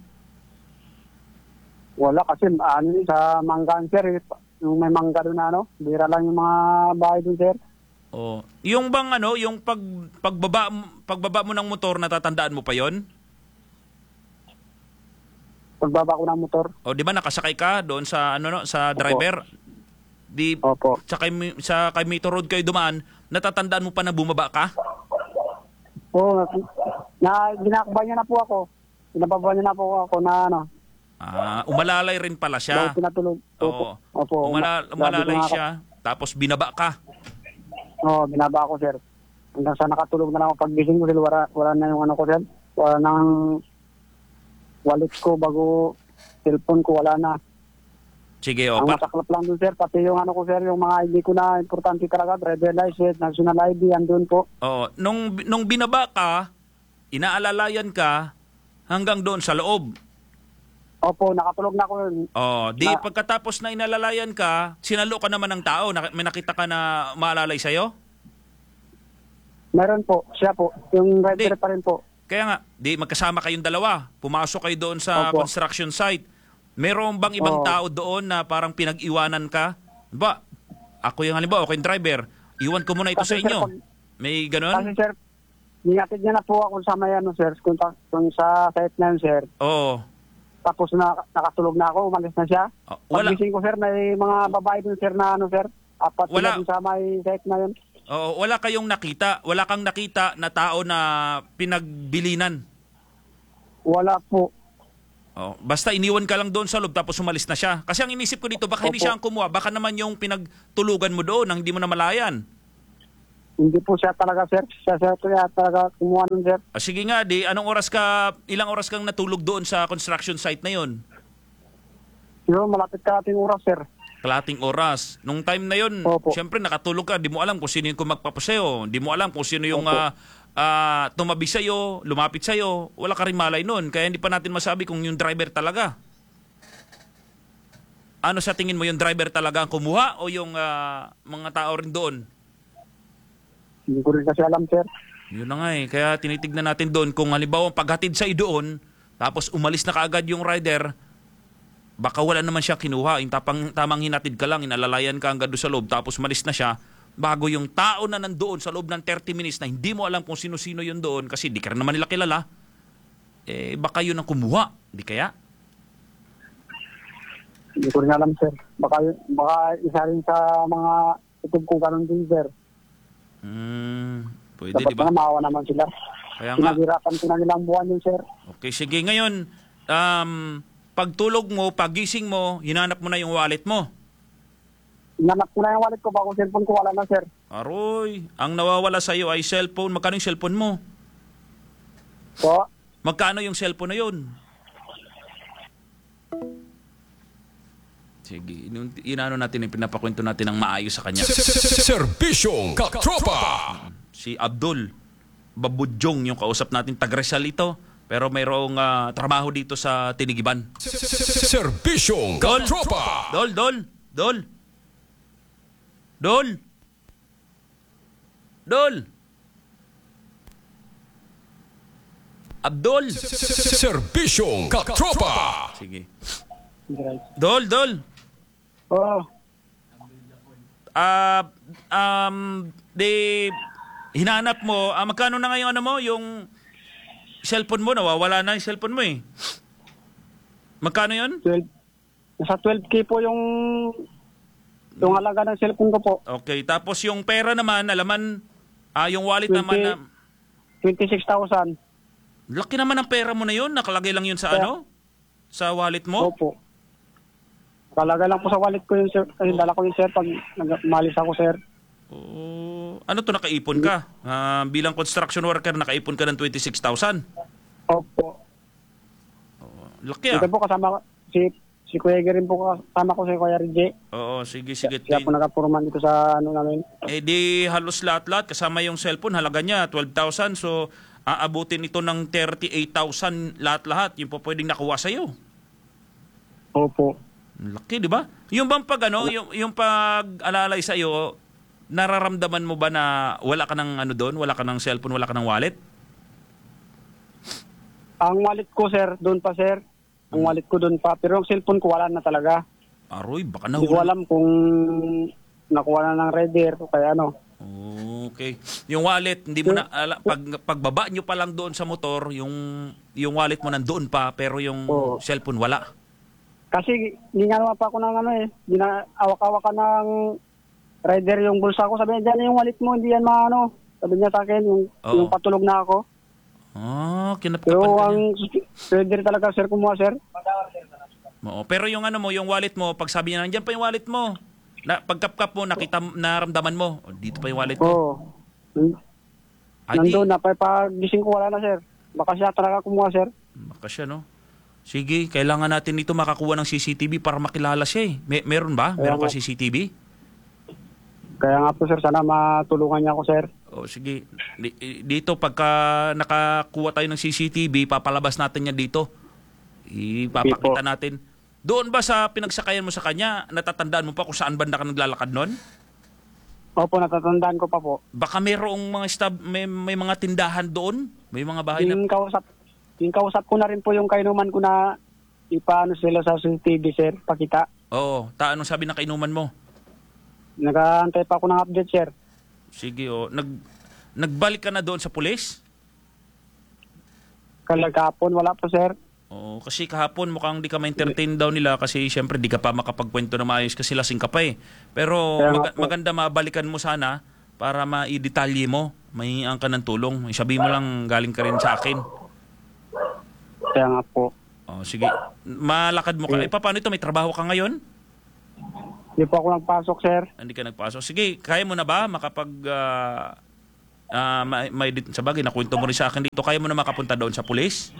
Wala kasi, ano yun, sa Manggaan, sir, eh. Yung may mangga doon na, ano, bira lang yung mga bahay doon, sir. Oh, yung bang ano, yung pag pagbaba pagbaba mo ng motor, natatandaan mo pa 'yon? Pagbaba ko ng motor. O di ba nakasakay ka doon sa ano no, sa driver? Di Opo. Sa kay sa Kaimito Road kayo dumaan, natatandaan mo pa na bumaba ka? Oo, na ginakbay niya na po ako. Pinababa niya na po ako na ano. Ah, umalalay rin pala siya. Daw pinatulog. Oo. Opo. Umala, Grabe umalalay ko nga- siya, tapos binaba ka. Oo, binaba ako, sir. Hanggang sa nakatulog na lang ako paggising ko, sir, wala, wala na yung ano ko, sir. Wala nang wallet ko bago cellphone ko, wala na. Sige, o. Ang Pa- masaklap lang dun, sir, pati yung ano ko, sir, yung mga I D ko na importante talaga, driver license, national I D, andun po. Oo. Nung, nung binaba ka, inaalalayan ka hanggang doon sa loob. Opo, nakatulog na ako yun. Oh, di Na- pagkatapos na inalalayan ka, sinalo ka naman ng tao. Nak- may nakita ka na maalalay sa'yo? Meron po, siya po, yung rider pa rin po. Kaya nga, di magkasama kayong dalawa. Pumasok kayo doon sa Opo. construction site. Meron bang ibang Oo. tao doon na parang pinag-iwanan ka? Ba, ako yung halimbawa, ako yung driver. Iwan ko muna ito Kasi, sa inyo. sir, pag- May ganun? Kasi, sir, Ingatid niya na po ako sa may ano, sir, kung, ta- kung sa site na yun, sir. Oo. tapos na nakatulog na ako, umalis na siya. Oh, wala. Pagising ko, sir, may mga babae dun, sir, na ano, sir. Apat Wala. sila dun sa may site na yun. Oo, wala kayong nakita, wala kang nakita na tao na pinagbilinan. Wala po. Oh, basta iniwan ka lang doon sa loob tapos umalis na siya. Kasi ang inisip ko dito, baka hindi Opo. siya ang kumuha, baka naman yung pinagtulugan mo doon nang hindi mo na malayan. Hindi po siya talaga, sir. Siya, siya, siya talaga kumuha nun, sir. Ah, sige nga, di anong oras ka, ilang oras kang natulog doon sa construction site na yon? Siguro malapit ka ating oras, sir. Kalating oras. Nung time na yon, syempre nakatulog ka, di mo alam kung sino yung magpapaseo, di mo alam kung sino yung ah, ah, tumabi sa'yo, lumapit sa'yo, wala ka rin malay nun. Kaya hindi pa natin masabi kung yung driver talaga. Ano sa tingin mo, yung driver talaga ang kumuha o yung ah, mga tao rin doon? Hindi ko rin kasi alam, sir. Yun na nga eh. Kaya tinitignan natin doon kung halimbawa paghatid sa'yo doon, tapos umalis na kaagad yung rider, baka wala naman siya kinuha. Yung tapang, tamang hinatid ka lang, inalalayan ka hanggang doon sa loob, tapos umalis na siya, bago yung tao na nandoon sa loob ng thirty minutes na hindi mo alam kung sino-sino yun doon kasi di ka rin naman nila kilala, eh baka yun ang kumuha. Di kaya? Hindi ko rin alam, sir. Baka, baka isa rin sa mga itub ko ganun din, sir. Hmm, pwede, Dapat di ba? na maawa naman sila. Kaya nga. Pinaghirapan ko na nilang buwan yun, sir. Okay, sige. Ngayon, um, pagtulog mo, pagising mo, hinanap mo na yung wallet mo. Hinanap ko na yung wallet ko, bako cellphone ko, wala na, sir. Aroy, ang nawawala sa'yo ay cellphone. Magkano yung cellphone mo? Po? Magkano yung cellphone na yun? Sige, inun- inano natin, yung pinapakwento natin ng maayos sa kanya. Serbisyong Katropa. Si Abdul Babudyong yung kausap natin, taga-Rizal ito. Pero mayroong ah, trabaho dito sa Tinigiban. Serbisyong Dol, Katropa. Dol, Dol, Dol. Dol. Dol. Abdul. Serbisyong Katropa. Sige. Dol, Dol. Oo. Ah, um, de hinanap mo, ah, magkano na ngayon ano mo, yung cellphone mo, nawawala na yung cellphone mo eh. Magkano yun? twelve. Nasa twelve K po yung yung halaga ng cellphone ko po. Okay, tapos yung pera naman, alaman, ah, yung wallet naman na... twenty-six thousand. Laki naman ang pera mo na yun, nakalagay lang yun sa Kaya- ano? Sa wallet mo? Opo. Talaga lang po sa wallet ko yun, sir. Kasi dala ko yun, sir, pag nag-malis ako, sir. Oh, ano to, nakaipon ka? Ah, bilang construction worker, nakaipon ka ng twenty-six thousand? Opo. Laki ah. Ito po kasama ko, si, si Kuya Ege rin po kasama ko, si Kuya Rije. Oo, sige, sige. Siya po nakapurman dito sa ano namin. Eh di halos lahat-lahat kasama yung cellphone, halaga niya twelve thousand. So aabutin ito ng thirty-eight thousand lahat-lahat. Yung po pwedeng nakuha sa iyo. Opo. Laki, di ba? Yung bang pag ano, yung yung pag-alalay sa iyo, nararamdaman mo ba na wala ka ng ano doon, wala ka ng cellphone, wala ka ng wallet? Ang wallet ko, sir, doon pa, sir. Ang wallet ko doon pa. Pero yung cellphone ko, wala na talaga. Aroy, baka Hindi ko nahuli. alam kung nakuha na ng rider o kaya ano. Okay. Yung wallet, hindi mo na ala, pag pagbaba nyo pa lang doon sa motor, yung yung wallet mo nandoon pa pero yung cellphone wala. Kasi ginagawa pa ako ng ano eh. Ginaawak-awak ka ng rider yung bulsa ko. Sabi niya, dyan yung wallet mo, hindi yan maano. Sabi niya sa akin, yung, Oo. yung patulog na ako. Ah, kinapkapan Pero ka ang rider talaga, sir, kumuha, sir. Oo, pero yung ano mo, yung wallet mo, pag sabi niya, nandiyan pa yung wallet mo. Na, pagkapkap mo, nakita, naramdaman mo, oh, dito pa yung wallet mo. Oo. Ay, di- Nandun na. Pag gising ko, wala na, sir. Baka siya talaga kumuha, sir. Baka siya, no? Sige, kailangan natin dito makakuha ng C C T V para makilala siya eh. May, meron ba? Meron Kaya ka nga. C C T V? Kaya nga po, sir, sana matulungan niya ako, sir. O sige, Di- dito pagka nakakuha tayo ng C C T V, papalabas natin yan dito. Ipapakita natin. Doon ba sa pinagsakayan mo sa kanya, natatandaan mo pa kung saan banda ka naglalakad nun? Opo, natatandaan ko pa po. Baka mayroong mga stab, may, may mga tindahan doon? May mga bahay na... Yung kausap, yung kausap ko na rin po yung kainuman ko na ipaano sila sa C C T V, sir, pakita. Oo, ta anong sabi ng kainuman mo? Nag-aantay pa ako ng update, sir. Sige, oh. Nag, nagbalik ka na doon sa pulis? Kalagapon, wala po, sir. Oo, kasi kahapon mukhang di ka ma-entertain daw nila kasi syempre di ka pa makapagkwento na maayos kasi lasing ka pa eh. Pero Kaya nga mag- po. maganda mabalikan mo sana para maidetalye mo, mahingian ka ng tulong. Sabihin mo lang galing ka rin sa akin. Kaya nga po. Oh, sige. Malakad mo ka. Eh, paano ito? May trabaho ka ngayon? Hindi po ako nagpasok, sir. Hindi ka nagpasok. Sige, kaya mo na ba makapag... ah, ah, may, may, sa bagay, nakwento mo rin sa akin dito. Kaya mo na makapunta doon sa pulis?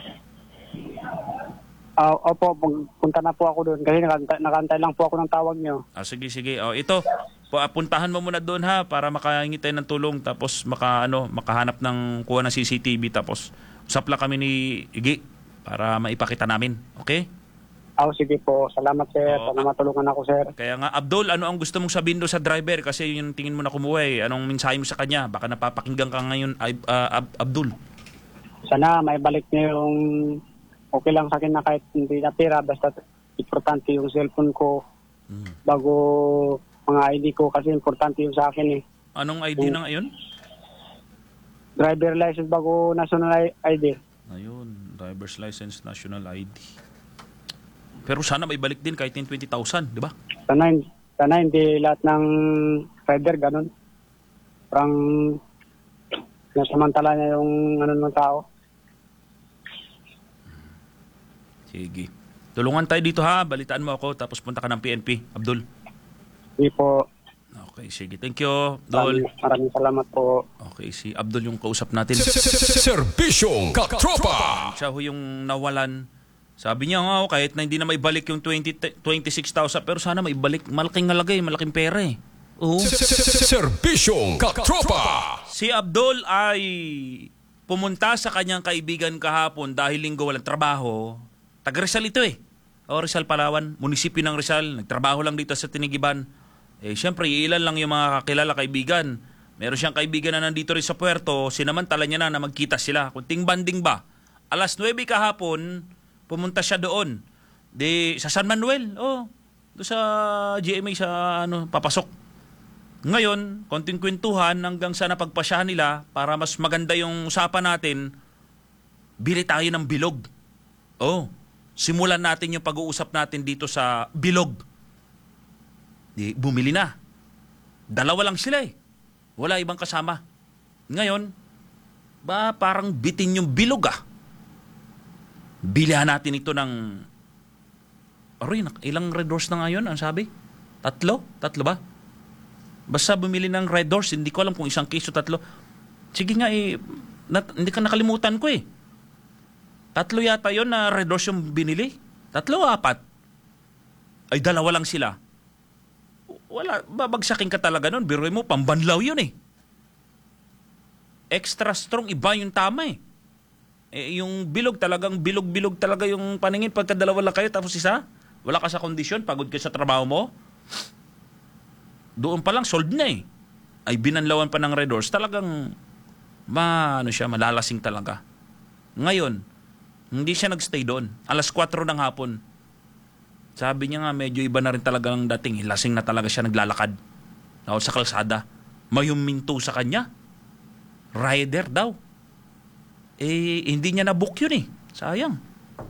Ah, opo, pag- punta na po ako doon kasi nakantay, nakantay lang po ako ng tawag niyo. Ah, sige, sige. Oh, ito, pa- puntahan mo muna doon ha para makahingi tayo ng tulong tapos maka, ano, makahanap ng kuha ng C C T V tapos usap lang kami ni Igi para maipakita namin. Okay? Ah, sige po. Salamat, sir. Oo. Sana matulungan ako, sir. Kaya nga, Abdul, ano ang gusto mong sabihin doon sa driver? Kasi yun yung tingin mo na kumuha eh. Anong mensahe mo sa kanya? Baka napapakinggan ka ngayon, ay, ah, Ab- Abdul. Sana may balik niyo yung okay lang sa akin na kahit hindi natira. Basta importante yung cellphone ko bago mga I D ko kasi importante yung sa akin eh. Anong I D na ngayon? Driver license bago national I D. Ayun, driver's license, national I D. Pero sana may balik din kahit yung twenty thousand, di ba? Sana, sana hindi lahat ng rider ganun. Parang nasamantala niya yung ano ng tao. Sige. Tulungan tayo dito ha. Balitaan mo ako tapos punta ka ng P N P. Abdul. Hindi po. Okay, sige. Thank you, Dol. Maraming, maraming salamat po. Okay, si Abdul yung kausap natin. Serbisyong katropa. Siya ho yung nawalan. Sabi niya nga, oh, kahit na hindi na maibalik yung twenty, twenty-six thousand, pero sana maibalik. Malaking nalagay, malaking pera eh. Oo. Serbisyong katropa. Si Abdul ay pumunta sa kanyang kaibigan kahapon dahil linggo walang trabaho. Taga Rizal ito eh. O Rizal, Palawan. Munisipyo ng Rizal. Nagtrabaho lang dito sa Tinigiban. Eh, syempre, ilan lang yung mga kakilala kaibigan. Meron siyang kaibigan na nandito rin sa puerto. Sinamantala niya na na magkita sila. Kunting banding ba? Alas nuwebe kahapon, pumunta siya doon. Di, sa San Manuel. Oh, doon sa G M A sa ano, papasok. Ngayon, konting kwentuhan hanggang sa napagpasyahan nila para mas maganda yung usapan natin, bili tayo ng bilog. Oh, simulan natin yung pag-uusap natin dito sa bilog. Di, bumili na. Dalawa lang sila eh. Wala ibang kasama. Ngayon, ba parang bitin yung bilog ah. Bilihan natin ito ng... Aroy, ilang Red Doors na ngayon, ang sabi? Tatlo? Tatlo ba? Basta bumili ng Red Doors, hindi ko alam kung isang case o tatlo. Sige nga eh, nat- hindi ka nakalimutan ko eh. Tatlo yata yon na Red Doors yung binili. Tatlo o apat? Ay, dalawa lang sila. Wala, babagsakin ka talaga nun. Biruin mo, pambanlaw yun eh. Extra strong, iba yung tama eh. Eh, yung bilog talagang bilog-bilog talaga yung paningin pagka dalawa lang kayo tapos isa, wala ka sa kondisyon, pagod ka sa trabaho mo. Doon pa lang sold na eh. Ay binanlawan pa ng Red Doors, talagang ma, ano siya, malalasing talaga. Ngayon, hindi siya nagstay doon. Alas kwatro ng hapon. Sabi niya nga medyo iba na rin talaga ng dating. Lasing na talaga siya naglalakad. Ako sa kalsada. May huminto sa kanya. Rider daw. Eh, hindi niya na-book yun eh. Sayang.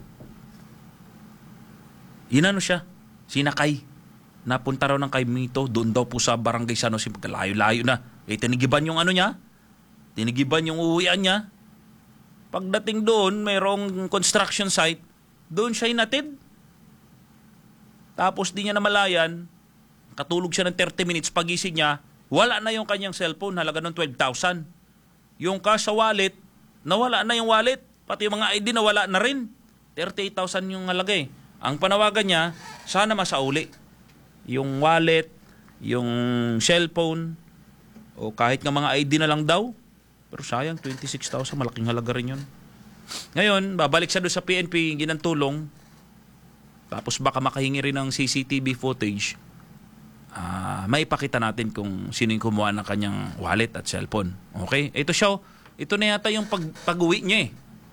Inano siya? Sinakay. Napunta raw ng kay Mito. Doon daw po sa barangay San Jose. Layo-layo na. Eh, tinigiban yung ano niya. Tinigiban yung uwian niya. Pagdating doon, mayroong construction site. Doon siya inatid. Tapos di niya namalayan. Katulog siya ng thirty minutes. Pagising niya, wala na yung kanyang cellphone. Halaga ng twelve thousand. Yung cash sa wallet, nawala na yung wallet. Pati yung mga I D nawala na rin. thirty-eight thousand yung halaga eh. Ang panawagan niya, sana masauli. Yung wallet, yung cellphone, o kahit nga mga I D na lang daw. Pero sayang, twenty-six thousand, malaking halaga rin yun. Ngayon, babalik siya doon sa P N P, ginantulong. Tapos baka makahingi rin ng C C T V footage. Uh, maipakita natin kung sino yung kumuha ng kanyang wallet at cellphone. Okay? Ito siya, ito na yata yung pag, pag-uwi niya eh.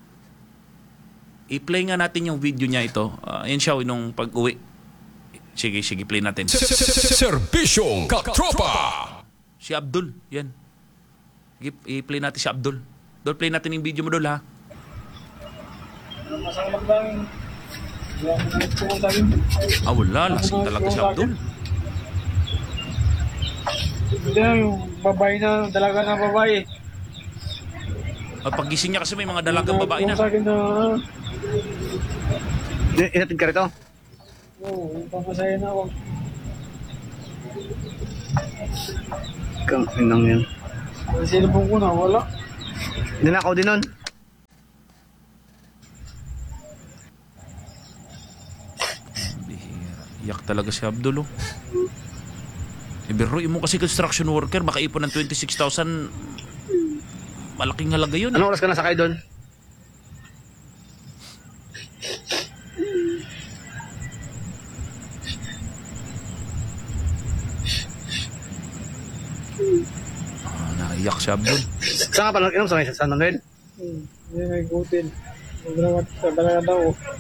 I-play nga natin yung video niya ito. Uh, yan siya, nung pag-uwi. Sige, sige, play natin. Serbisyong katropa. Si Abdul, yan. I-play natin si Abdul. Dol, play natin yung video mo, Dol, ha? Kasama ko lang. Wala ko nang pumunta rin. Ah, wala. Lasing talaga si Abdul. Hindi na, yung babae na, dalaga na babae. At paggising niya kasi may mga dalagang babae na. Sa akin na, Inatid ka rito? oo, papasaya na ako. Kang inang yan. Ang silbong ko na, wala. Ninakaw din nun. Iyak talaga si Abdul, oh. Ibiruin mo kasi construction worker, makaipon ng twenty-six thousand. Malaking halaga yun. Anong oras ka nasakay doon? Ah, naiyak si Abdul. Saan ka pa nag-inom? Sa San Manuel? Hmm, hindi may gutin. Magrawat sa dalaga daw.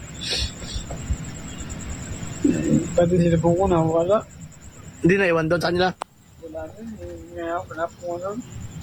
Pati silbong ko na, wala. Hindi na iwan doon sa kanila? Wala rin, ngayon, wala po nun.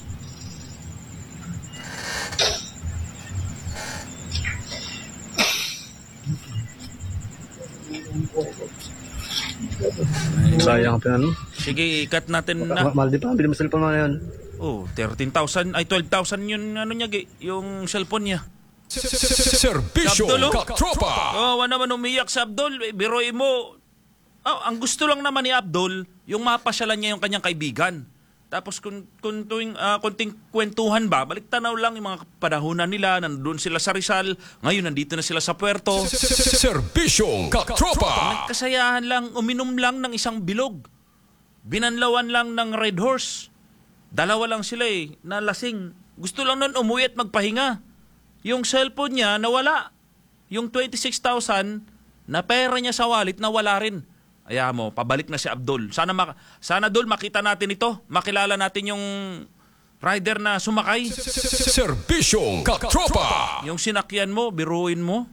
Sayang ang pinano. Sige, ikat natin na. Mahal di pa, bili mo cellphone mo na yun. Oh, thirteen thousand, ay twelve thousand yun, ano niya, gi, yung cellphone niya. Serbisyo Katropa. Oh, wala naman umiyak sa Abdul. Eh, biroy mo. Oh, ang gusto lang naman ni Abdul, yung mapasyalan niya yung kanyang kaibigan. Tapos kung, kung tuwing, uh, kunting kwentuhan ba, balik tanaw lang yung mga panahunan nila, nandun sila sa Rizal, ngayon nandito na sila sa Puerto. Serbisyo Katropa. Nagkasayahan lang, uminom lang ng isang bilog. Binanlawan lang ng Red Horse. Dalawa lang sila eh, nalasing. Gusto lang nun umuwi at magpahinga. Yung cellphone niya nawala. Yung twenty-six thousand na pera niya sa wallet nawala rin. Aya mo, pabalik na si Abdul. Sana mak- sana Dol makita natin ito. Makilala natin yung rider na sumakay. Serbisyo Katropa. Yung sinakyan mo, biruin mo.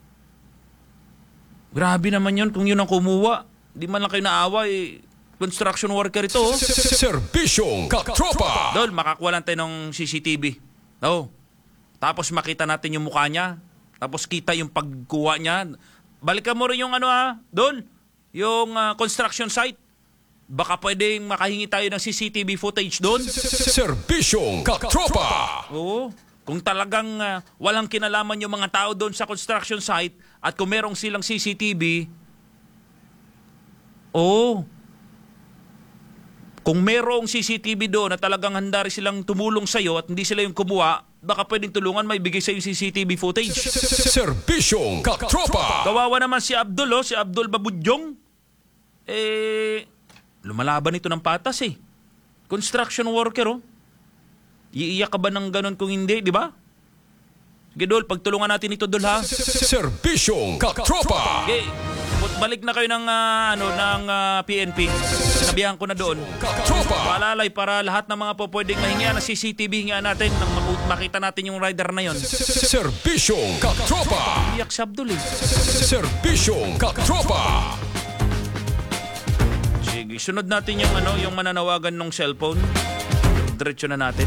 Grabe naman yun kung yun ang kumuha. Di man lang kayo naawa eh. Construction worker ito. Oh. Serbisyo Katropa. Dol, makakuha lang tayo ng C C T V. Oh. Tapos makita natin yung mukha niya. Tapos kita yung pagkuha niya. Balikan mo rin yung ano ha, Dol. Yung uh, construction site. Baka pwedeng makahingi tayo ng C C T V footage doon. Serbisyo Katropa. Oo. Kung talagang uh, walang kinalaman yung mga tao doon sa construction site at kung merong silang C C T V, oo. Kung merong C C T V doon na talagang handa rin silang tumulong sa'yo at hindi sila yung kumuha, baka pwedeng tulungan may bigay sa'yo yung C C T V footage. Serbisyo Katropa. Kawawa naman si Abdul, oh, si Abdul Babudyong. Eh, lumalaban ito ng patas eh. Construction worker, oh. Iiyak ka ba ng ganun kung hindi, di ba? Sige, Dol, pagtulungan natin ito, Dol, ha? Serbisyo Katropa. Okay, balik na kayo ng, uh, ano, ng uh, P N P. Sinabihan ko na doon. Paalalay para lahat ng mga po pwedeng mahingian na C C T V hingian natin nang makita natin yung rider na yon. Serbisyo Katropa. Iyak si Abdul eh. Serbisyo Katropa. Sige, sunod natin yung ano, yung mananawagan ng cellphone. Diretso na natin.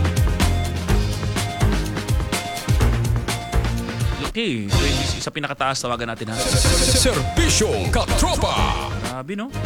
Okay, so yung sa pinakataas tawagan natin ha. Serbisyo Katropa. Grabe no?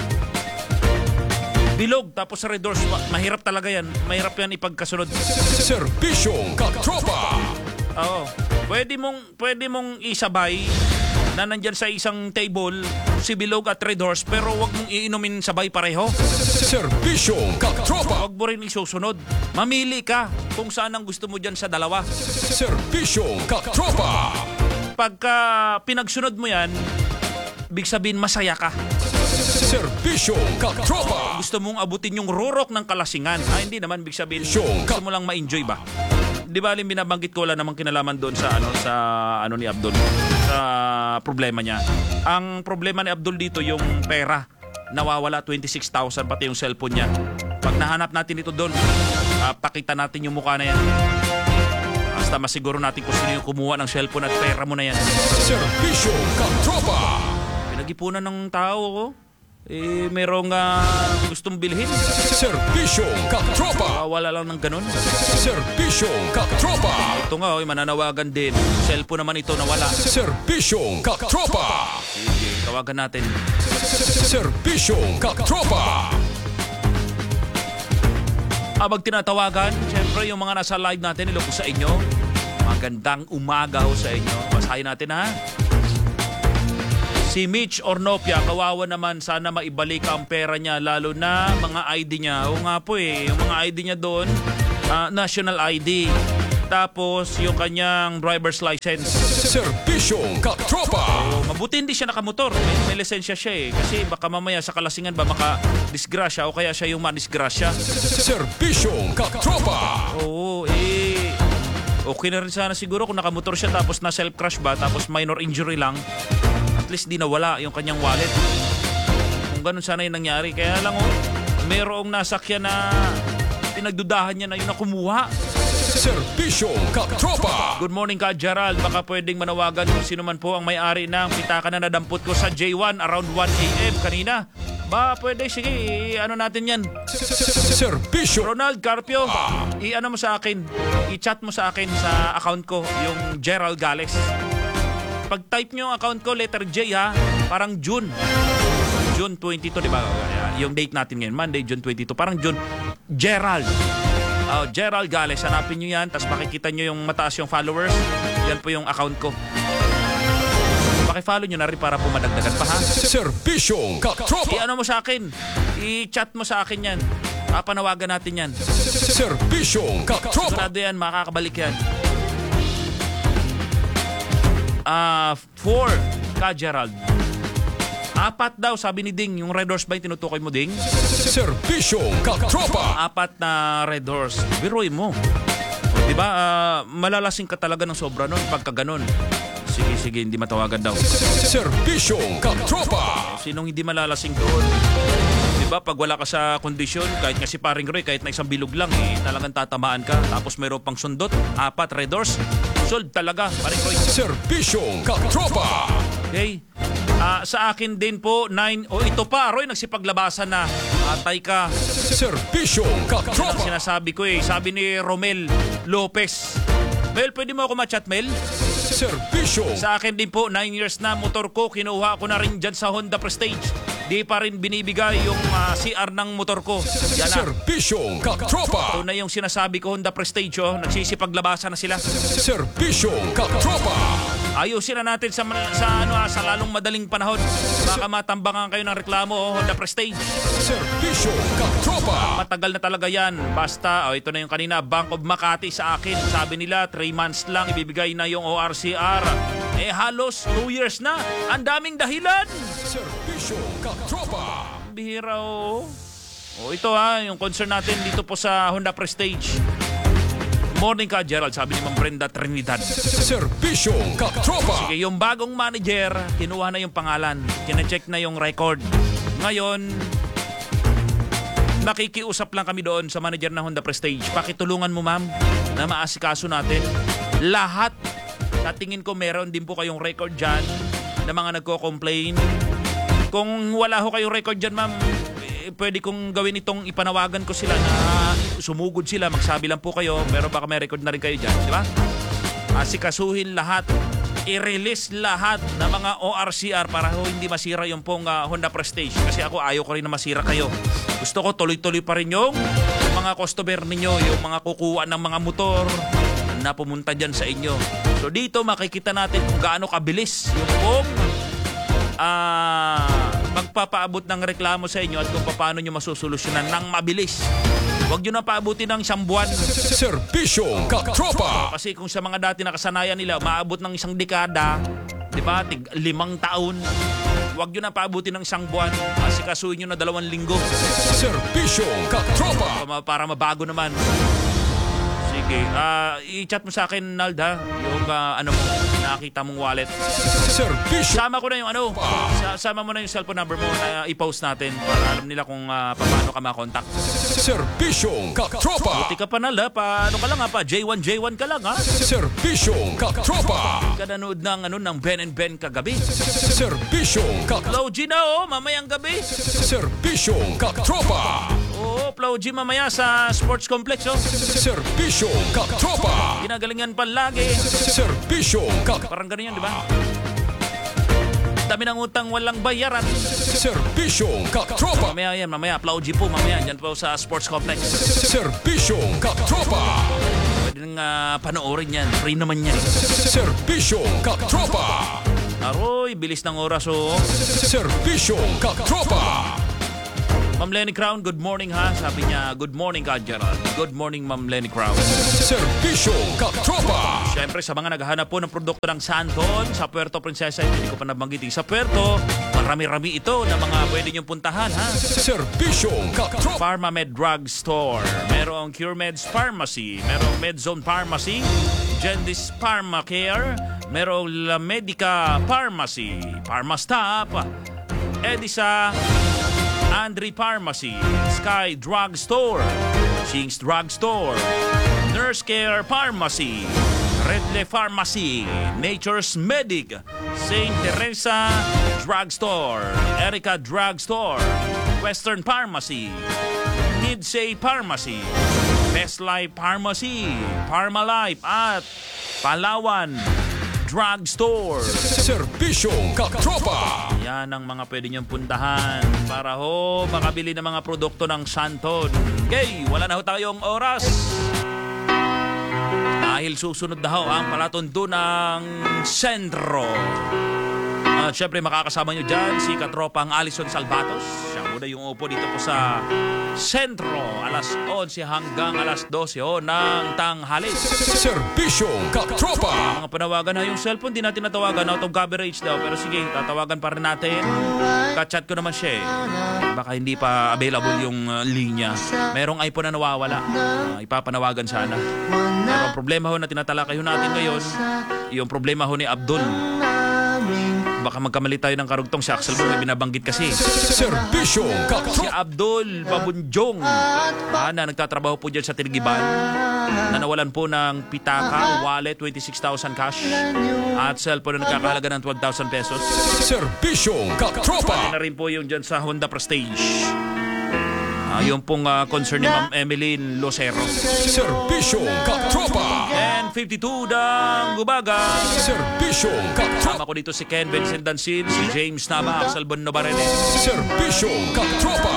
Bilog tapos sa Red Doors, mahirap talaga yan. Mahirap yan ipagkasunod. Serbisyo Katropa. Oo. Pwede mong pwede mong isabay na nandyan sa isang table si Bilog at Red Horse pero wag mong iinumin sabay pareho. Serbisyo Katropa. Wag mo rin isusunod. Mamili ka kung saan ang gusto mo dyan sa dalawa. Serbisyo Katropa. Pagka pinagsunod mo yan, big sabihin masaya ka. Serbisyo Katropa. Gusto mong abutin yung rurok ng kalasingan. Ah, hindi naman big sabihin. Gusto mo lang ma-enjoy ba? Di ba alin binabanggit ko, wala namang kinalaman doon sa ano sa ano ni Abdul sa problema niya. Ang problema ni Abdul dito yung pera. Nawawala twenty-six thousand pati yung cellphone niya. Pag nahanap natin ito doon, uh, pakita natin yung mukha na yan. Basta masiguro natin kung sino yung kumuha ng cellphone at pera mo na yan. Serbisyo Katropa. Pinag-ipunan ng tao ko. eh merong uh, gustong bilhin. Serbisyong katropa. Wala lang ng ganun. Serbisyong katropa. Ito nga, oh, mananawagan din. Cellphone naman ito nawala. Serbisyong katropa. Sige, tawagan natin. Serbisyong katropa. Habang tinatawagan, syempre yung mga nasa live natin, ilo po sa inyo. Magandang umaga ho sa inyo. Basahin natin ha. Si Mitch Ornopia, kawawa naman, sana maibalik ang pera niya, lalo na mga I D niya. O nga po eh, yung mga I D niya doon, uh, national I D. Tapos yung kanyang driver's license. Serbisyong katropa. So, mabuti hindi siya nakamotor. May, may lisensya siya eh. Kasi baka mamaya sa kalasingan ba maka-disgrasya o kaya siya yung ma-disgrasya. Serbisyong katropa. Oo, eh... Okay na rin sana siguro kung nakamotor siya tapos na self-crash ba tapos minor injury lang. At least di nawala yung kanyang wallet. Kung ganun sana yung nangyari. Kaya lang oh, mayroong nasakyan na pinagdudahan niya na yung nakumuha. Serbisyong katropa. Good morning ka, Gerald. Baka pwedeng manawagan kung sino man po ang may-ari ng pitaka na nadampot ko sa J one around one a m kanina. Ba, pwede. Sige, i-ano natin yan. Serbisyo. Ronald Carpio, i-ano mo sa akin. I-chat mo sa akin sa account ko, yung Gerald Gales. Pag-type nyo yung account ko, letter J ha, parang June. June twenty-two, di ba? Yung date natin ngayon, Monday, June twenty-two. Parang June. Gerald. Oh, Gerald Gales, hanapin nyo yan. Tapos makikita nyo yung mataas yung followers. Yan po yung account ko. Paki-follow nyo na rin para po madagdagan pa ha. Serbisyong katropa. I-ano mo sa akin. I-chat mo sa akin yan. Papanawagan natin yan. Serbisyong katropa. Sigurado yan, makakabalik yan. Ah, uh, four ka, Gerald. Apat daw, sabi ni Ding. Yung Red Horse ba yung tinutukoy mo, Ding? Serbisyong katropa. Apat na Red Horse. Biruin mo. Diba, uh, malalasing ka talaga ng sobra nun pagka ganun. Sige, sige, hindi matawagan daw. Serbisyong katropa. Sinong hindi malalasing doon? Diba, pag wala ka sa kondisyon, kahit nga si Paring Roy, kahit na isang bilog lang, eh, talagang tatamaan ka. Tapos mayroon pang sundot, apat, Red Horse. Sold talaga, Paring Roy. Serbisyong katropa. Okay. Uh, sa akin din po, nine, o oh, ito pa, Roy, nagsipaglabasan na. Atay ka. Serbisyong katropa. Yan sinasabi ko eh. Sabi ni Romel Lopez. Mel, pwede mo ako ma-chat, Mel? Serbisyong. Sa akin din po, nine years na motor ko. Kinuha ko na rin dyan sa Honda Prestige. Di pa rin binibigay yung uh, C R ng motor ko. Yan na. Serbisyong katropa. Ito na yung sinasabi ko, Honda Prestige. Oh. Nagsisipaglabasan na sila. Serbisyong katropa. Ayusin na natin sa, sa, ano, sa lalong madaling panahon. Baka matambangan kayo ng reklamo, oh, Honda Prestige. Serbisyong katropa. Matagal na talaga yan. Basta, oh, ito na yung kanina, Bank of Makati sa akin. Sabi nila, three months lang ibibigay na yung O R C R. Eh halos two years na. Ang daming dahilan. Serbisyong katropa. Bihira oh. Oh, ito ha, yung concern natin dito po sa Honda Prestige. Morning ka, Gerald, sabi ni Ma'am Brenda Trinidad. Serbisyong katropa. Sige, yung bagong manager, kinuha na yung pangalan. Kina-check na yung record. Ngayon, nakikiusap lang kami doon sa manager ng Honda Prestige. Pakitulungan mo, ma'am, na maasikaso natin. Lahat, sa tingin ko meron din po kayong record dyan na mga nagko-complain. Kung wala ho kayong record dyan, ma'am, eh, pwede kong gawin itong ipanawagan ko sila na sumugod sila, magsabi lang po kayo, pero baka may record na rin kayo dyan, di ba? Asikasuhin lahat, i-release lahat ng mga O R C R para ho hindi masira yung pong uh, Honda Prestige. Kasi ako ayaw ko rin na masira kayo. Gusto ko tuloy-tuloy pa rin yung mga customer ninyo, yung mga kukuha ng mga motor na pumunta dyan sa inyo. So dito makikita natin kung gaano kabilis yung pong uh, magpapaabot ng reklamo sa inyo at kung paano nyo masusolusyonan ng mabilis. Huwag nyo na paabutin ng isang buwan. Serbisyong katropa. Kasi kung sa mga dati nakasanayan nila, maabot ng isang dekada, di ba, tig limang taon, huwag nyo na paabutin ng isang buwan. Kasi kasuhin nyo na dalawang linggo. Serbisyong katropa. Para, para mabago naman. Sige, uh, i-chat mo sa akin, Nald, ha? Yung uh, ano mo, nakita mong wallet. Servisyo. Sama ko na yung ano, sama mo na yung cellphone number mo na i-post natin para alam nila kung uh, paano ka makontak. Serbisyong Katropa. Buti ka pa nala, pa, ano ka lang ha, pa J one J one ka lang ha. Serbisyong Katropa. Ka nanood ng, ano, ng Ben and Ben kagabi. Serbisyong Katropa. Flow G na oh, mamayang gabi. Serbisyong Katropa. Oo, Flow G mamaya sa Sports Complex oh. Serbisyong Katropa. Ginagalingan pa lagi. Serbisyong Katropa. Parang ganun yan, di ba? Dami ng utang walang bayaran. Serbisyong Katropa. Mamaya yan, mamaya. Flow G po, mamaya. Diyan po sa Sports Complex. Serbisyong Katropa. Pwede nang uh, panoorin yan. Free naman yan. Serbisyong Katropa. Aroy, bilis ng oras oh. Serbisyong Katropa. Ma'am Lenny Crown, good morning ha. Sabi niya, good morning ka Gerald. Good morning Ma'am Lenny Crown. Serbisyong Katropa. Siyempre sa mga naghahanap po ng produkto ng Santon sa Puerto Princesa, hindi ko pa nabanggitin sa Puerto, marami-rami ito na mga pwede niyong puntahan ha. Serbisyong Katropa. Pharmamed Drug Store, merong CureMeds Pharmacy, merong Medzone Pharmacy, Gendis Pharmacare, merong La Medica Pharmacy, Pharmastop, Edisa, Andre Pharmacy, Sky Drug Store, Ching's Drug Store, Nurse Care Pharmacy, Redle Pharmacy, Nature's Medic, Saint Teresa Drug Store, Erica Drug Store, Western Pharmacy, Kidsay Pharmacy, Best Life Pharmacy, Pharmalife at Palawan Drug Store. Serbisyong Katropa. Yan ang mga pwede niyong puntahan para ho makabili ng mga produkto ng Santon. Okay, wala na ho tayong oras. Dahil susunod na ho ang palatuntunang sentro. At syempre makakasama nyo dyan si Katropang Alison Salvatos. Siya muna yung upo dito po sa sentro. Alas onse hanggang alas dose ho ng tanghali. Serbisyong Katropa. Mga panawagan na yung cellphone, di natin natawagan. Out of coverage daw. Pero sige, tatawagan pa rin natin. Ka-chat ko naman siya eh. Baka hindi pa available yung uh, linya. Merong iPhone na nawawala. Uh, ipapanawagan sana. Pero ang problema ho na tinatalakay ho natin ngayon, yung problema ho ni Abdul. Baka magkamali tayo ng karugtong si Axel mo may binabanggit kasi. Serbisyong Katropa. Si Abdul Babunjong ah, na nagtatrabaho po dyan sa Tinigiban na nawalan po ng pitaka, wallet, twenty-six thousand cash at cellphone na nagkakahalaga ng twelve thousand pesos. Serbisyong Katropa. Pati na rin po yung dyan sa Honda Prestige. Ah, yung pong uh, concern ni Ma'am Emeline Lucero. Serbisyong Katropa. And fifty-two ng Gubaga. Serbisyong Katropa. Kasama ko dito si Ken Vincent Dancil, si James Nava, Axel Bonno Barene. Serbisyong Katropa.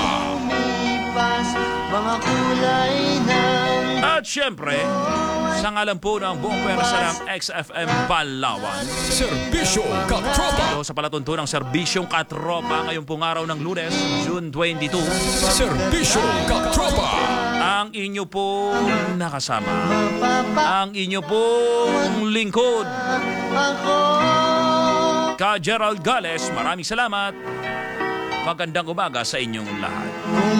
At syempre, sa ngalan po ng buong pwersa ng X F M Palawan, Serbisyong Katropa. Ito sa palatuntunang Serbisyong Katropa ngayong pong araw ng Lunes, June twenty-two. Serbisyong Katropa. Ang inyo pong nakasama, ang inyo pong lingkod, Ka Gerald Gales. Maraming salamat. Magandang umaga sa inyong lahat.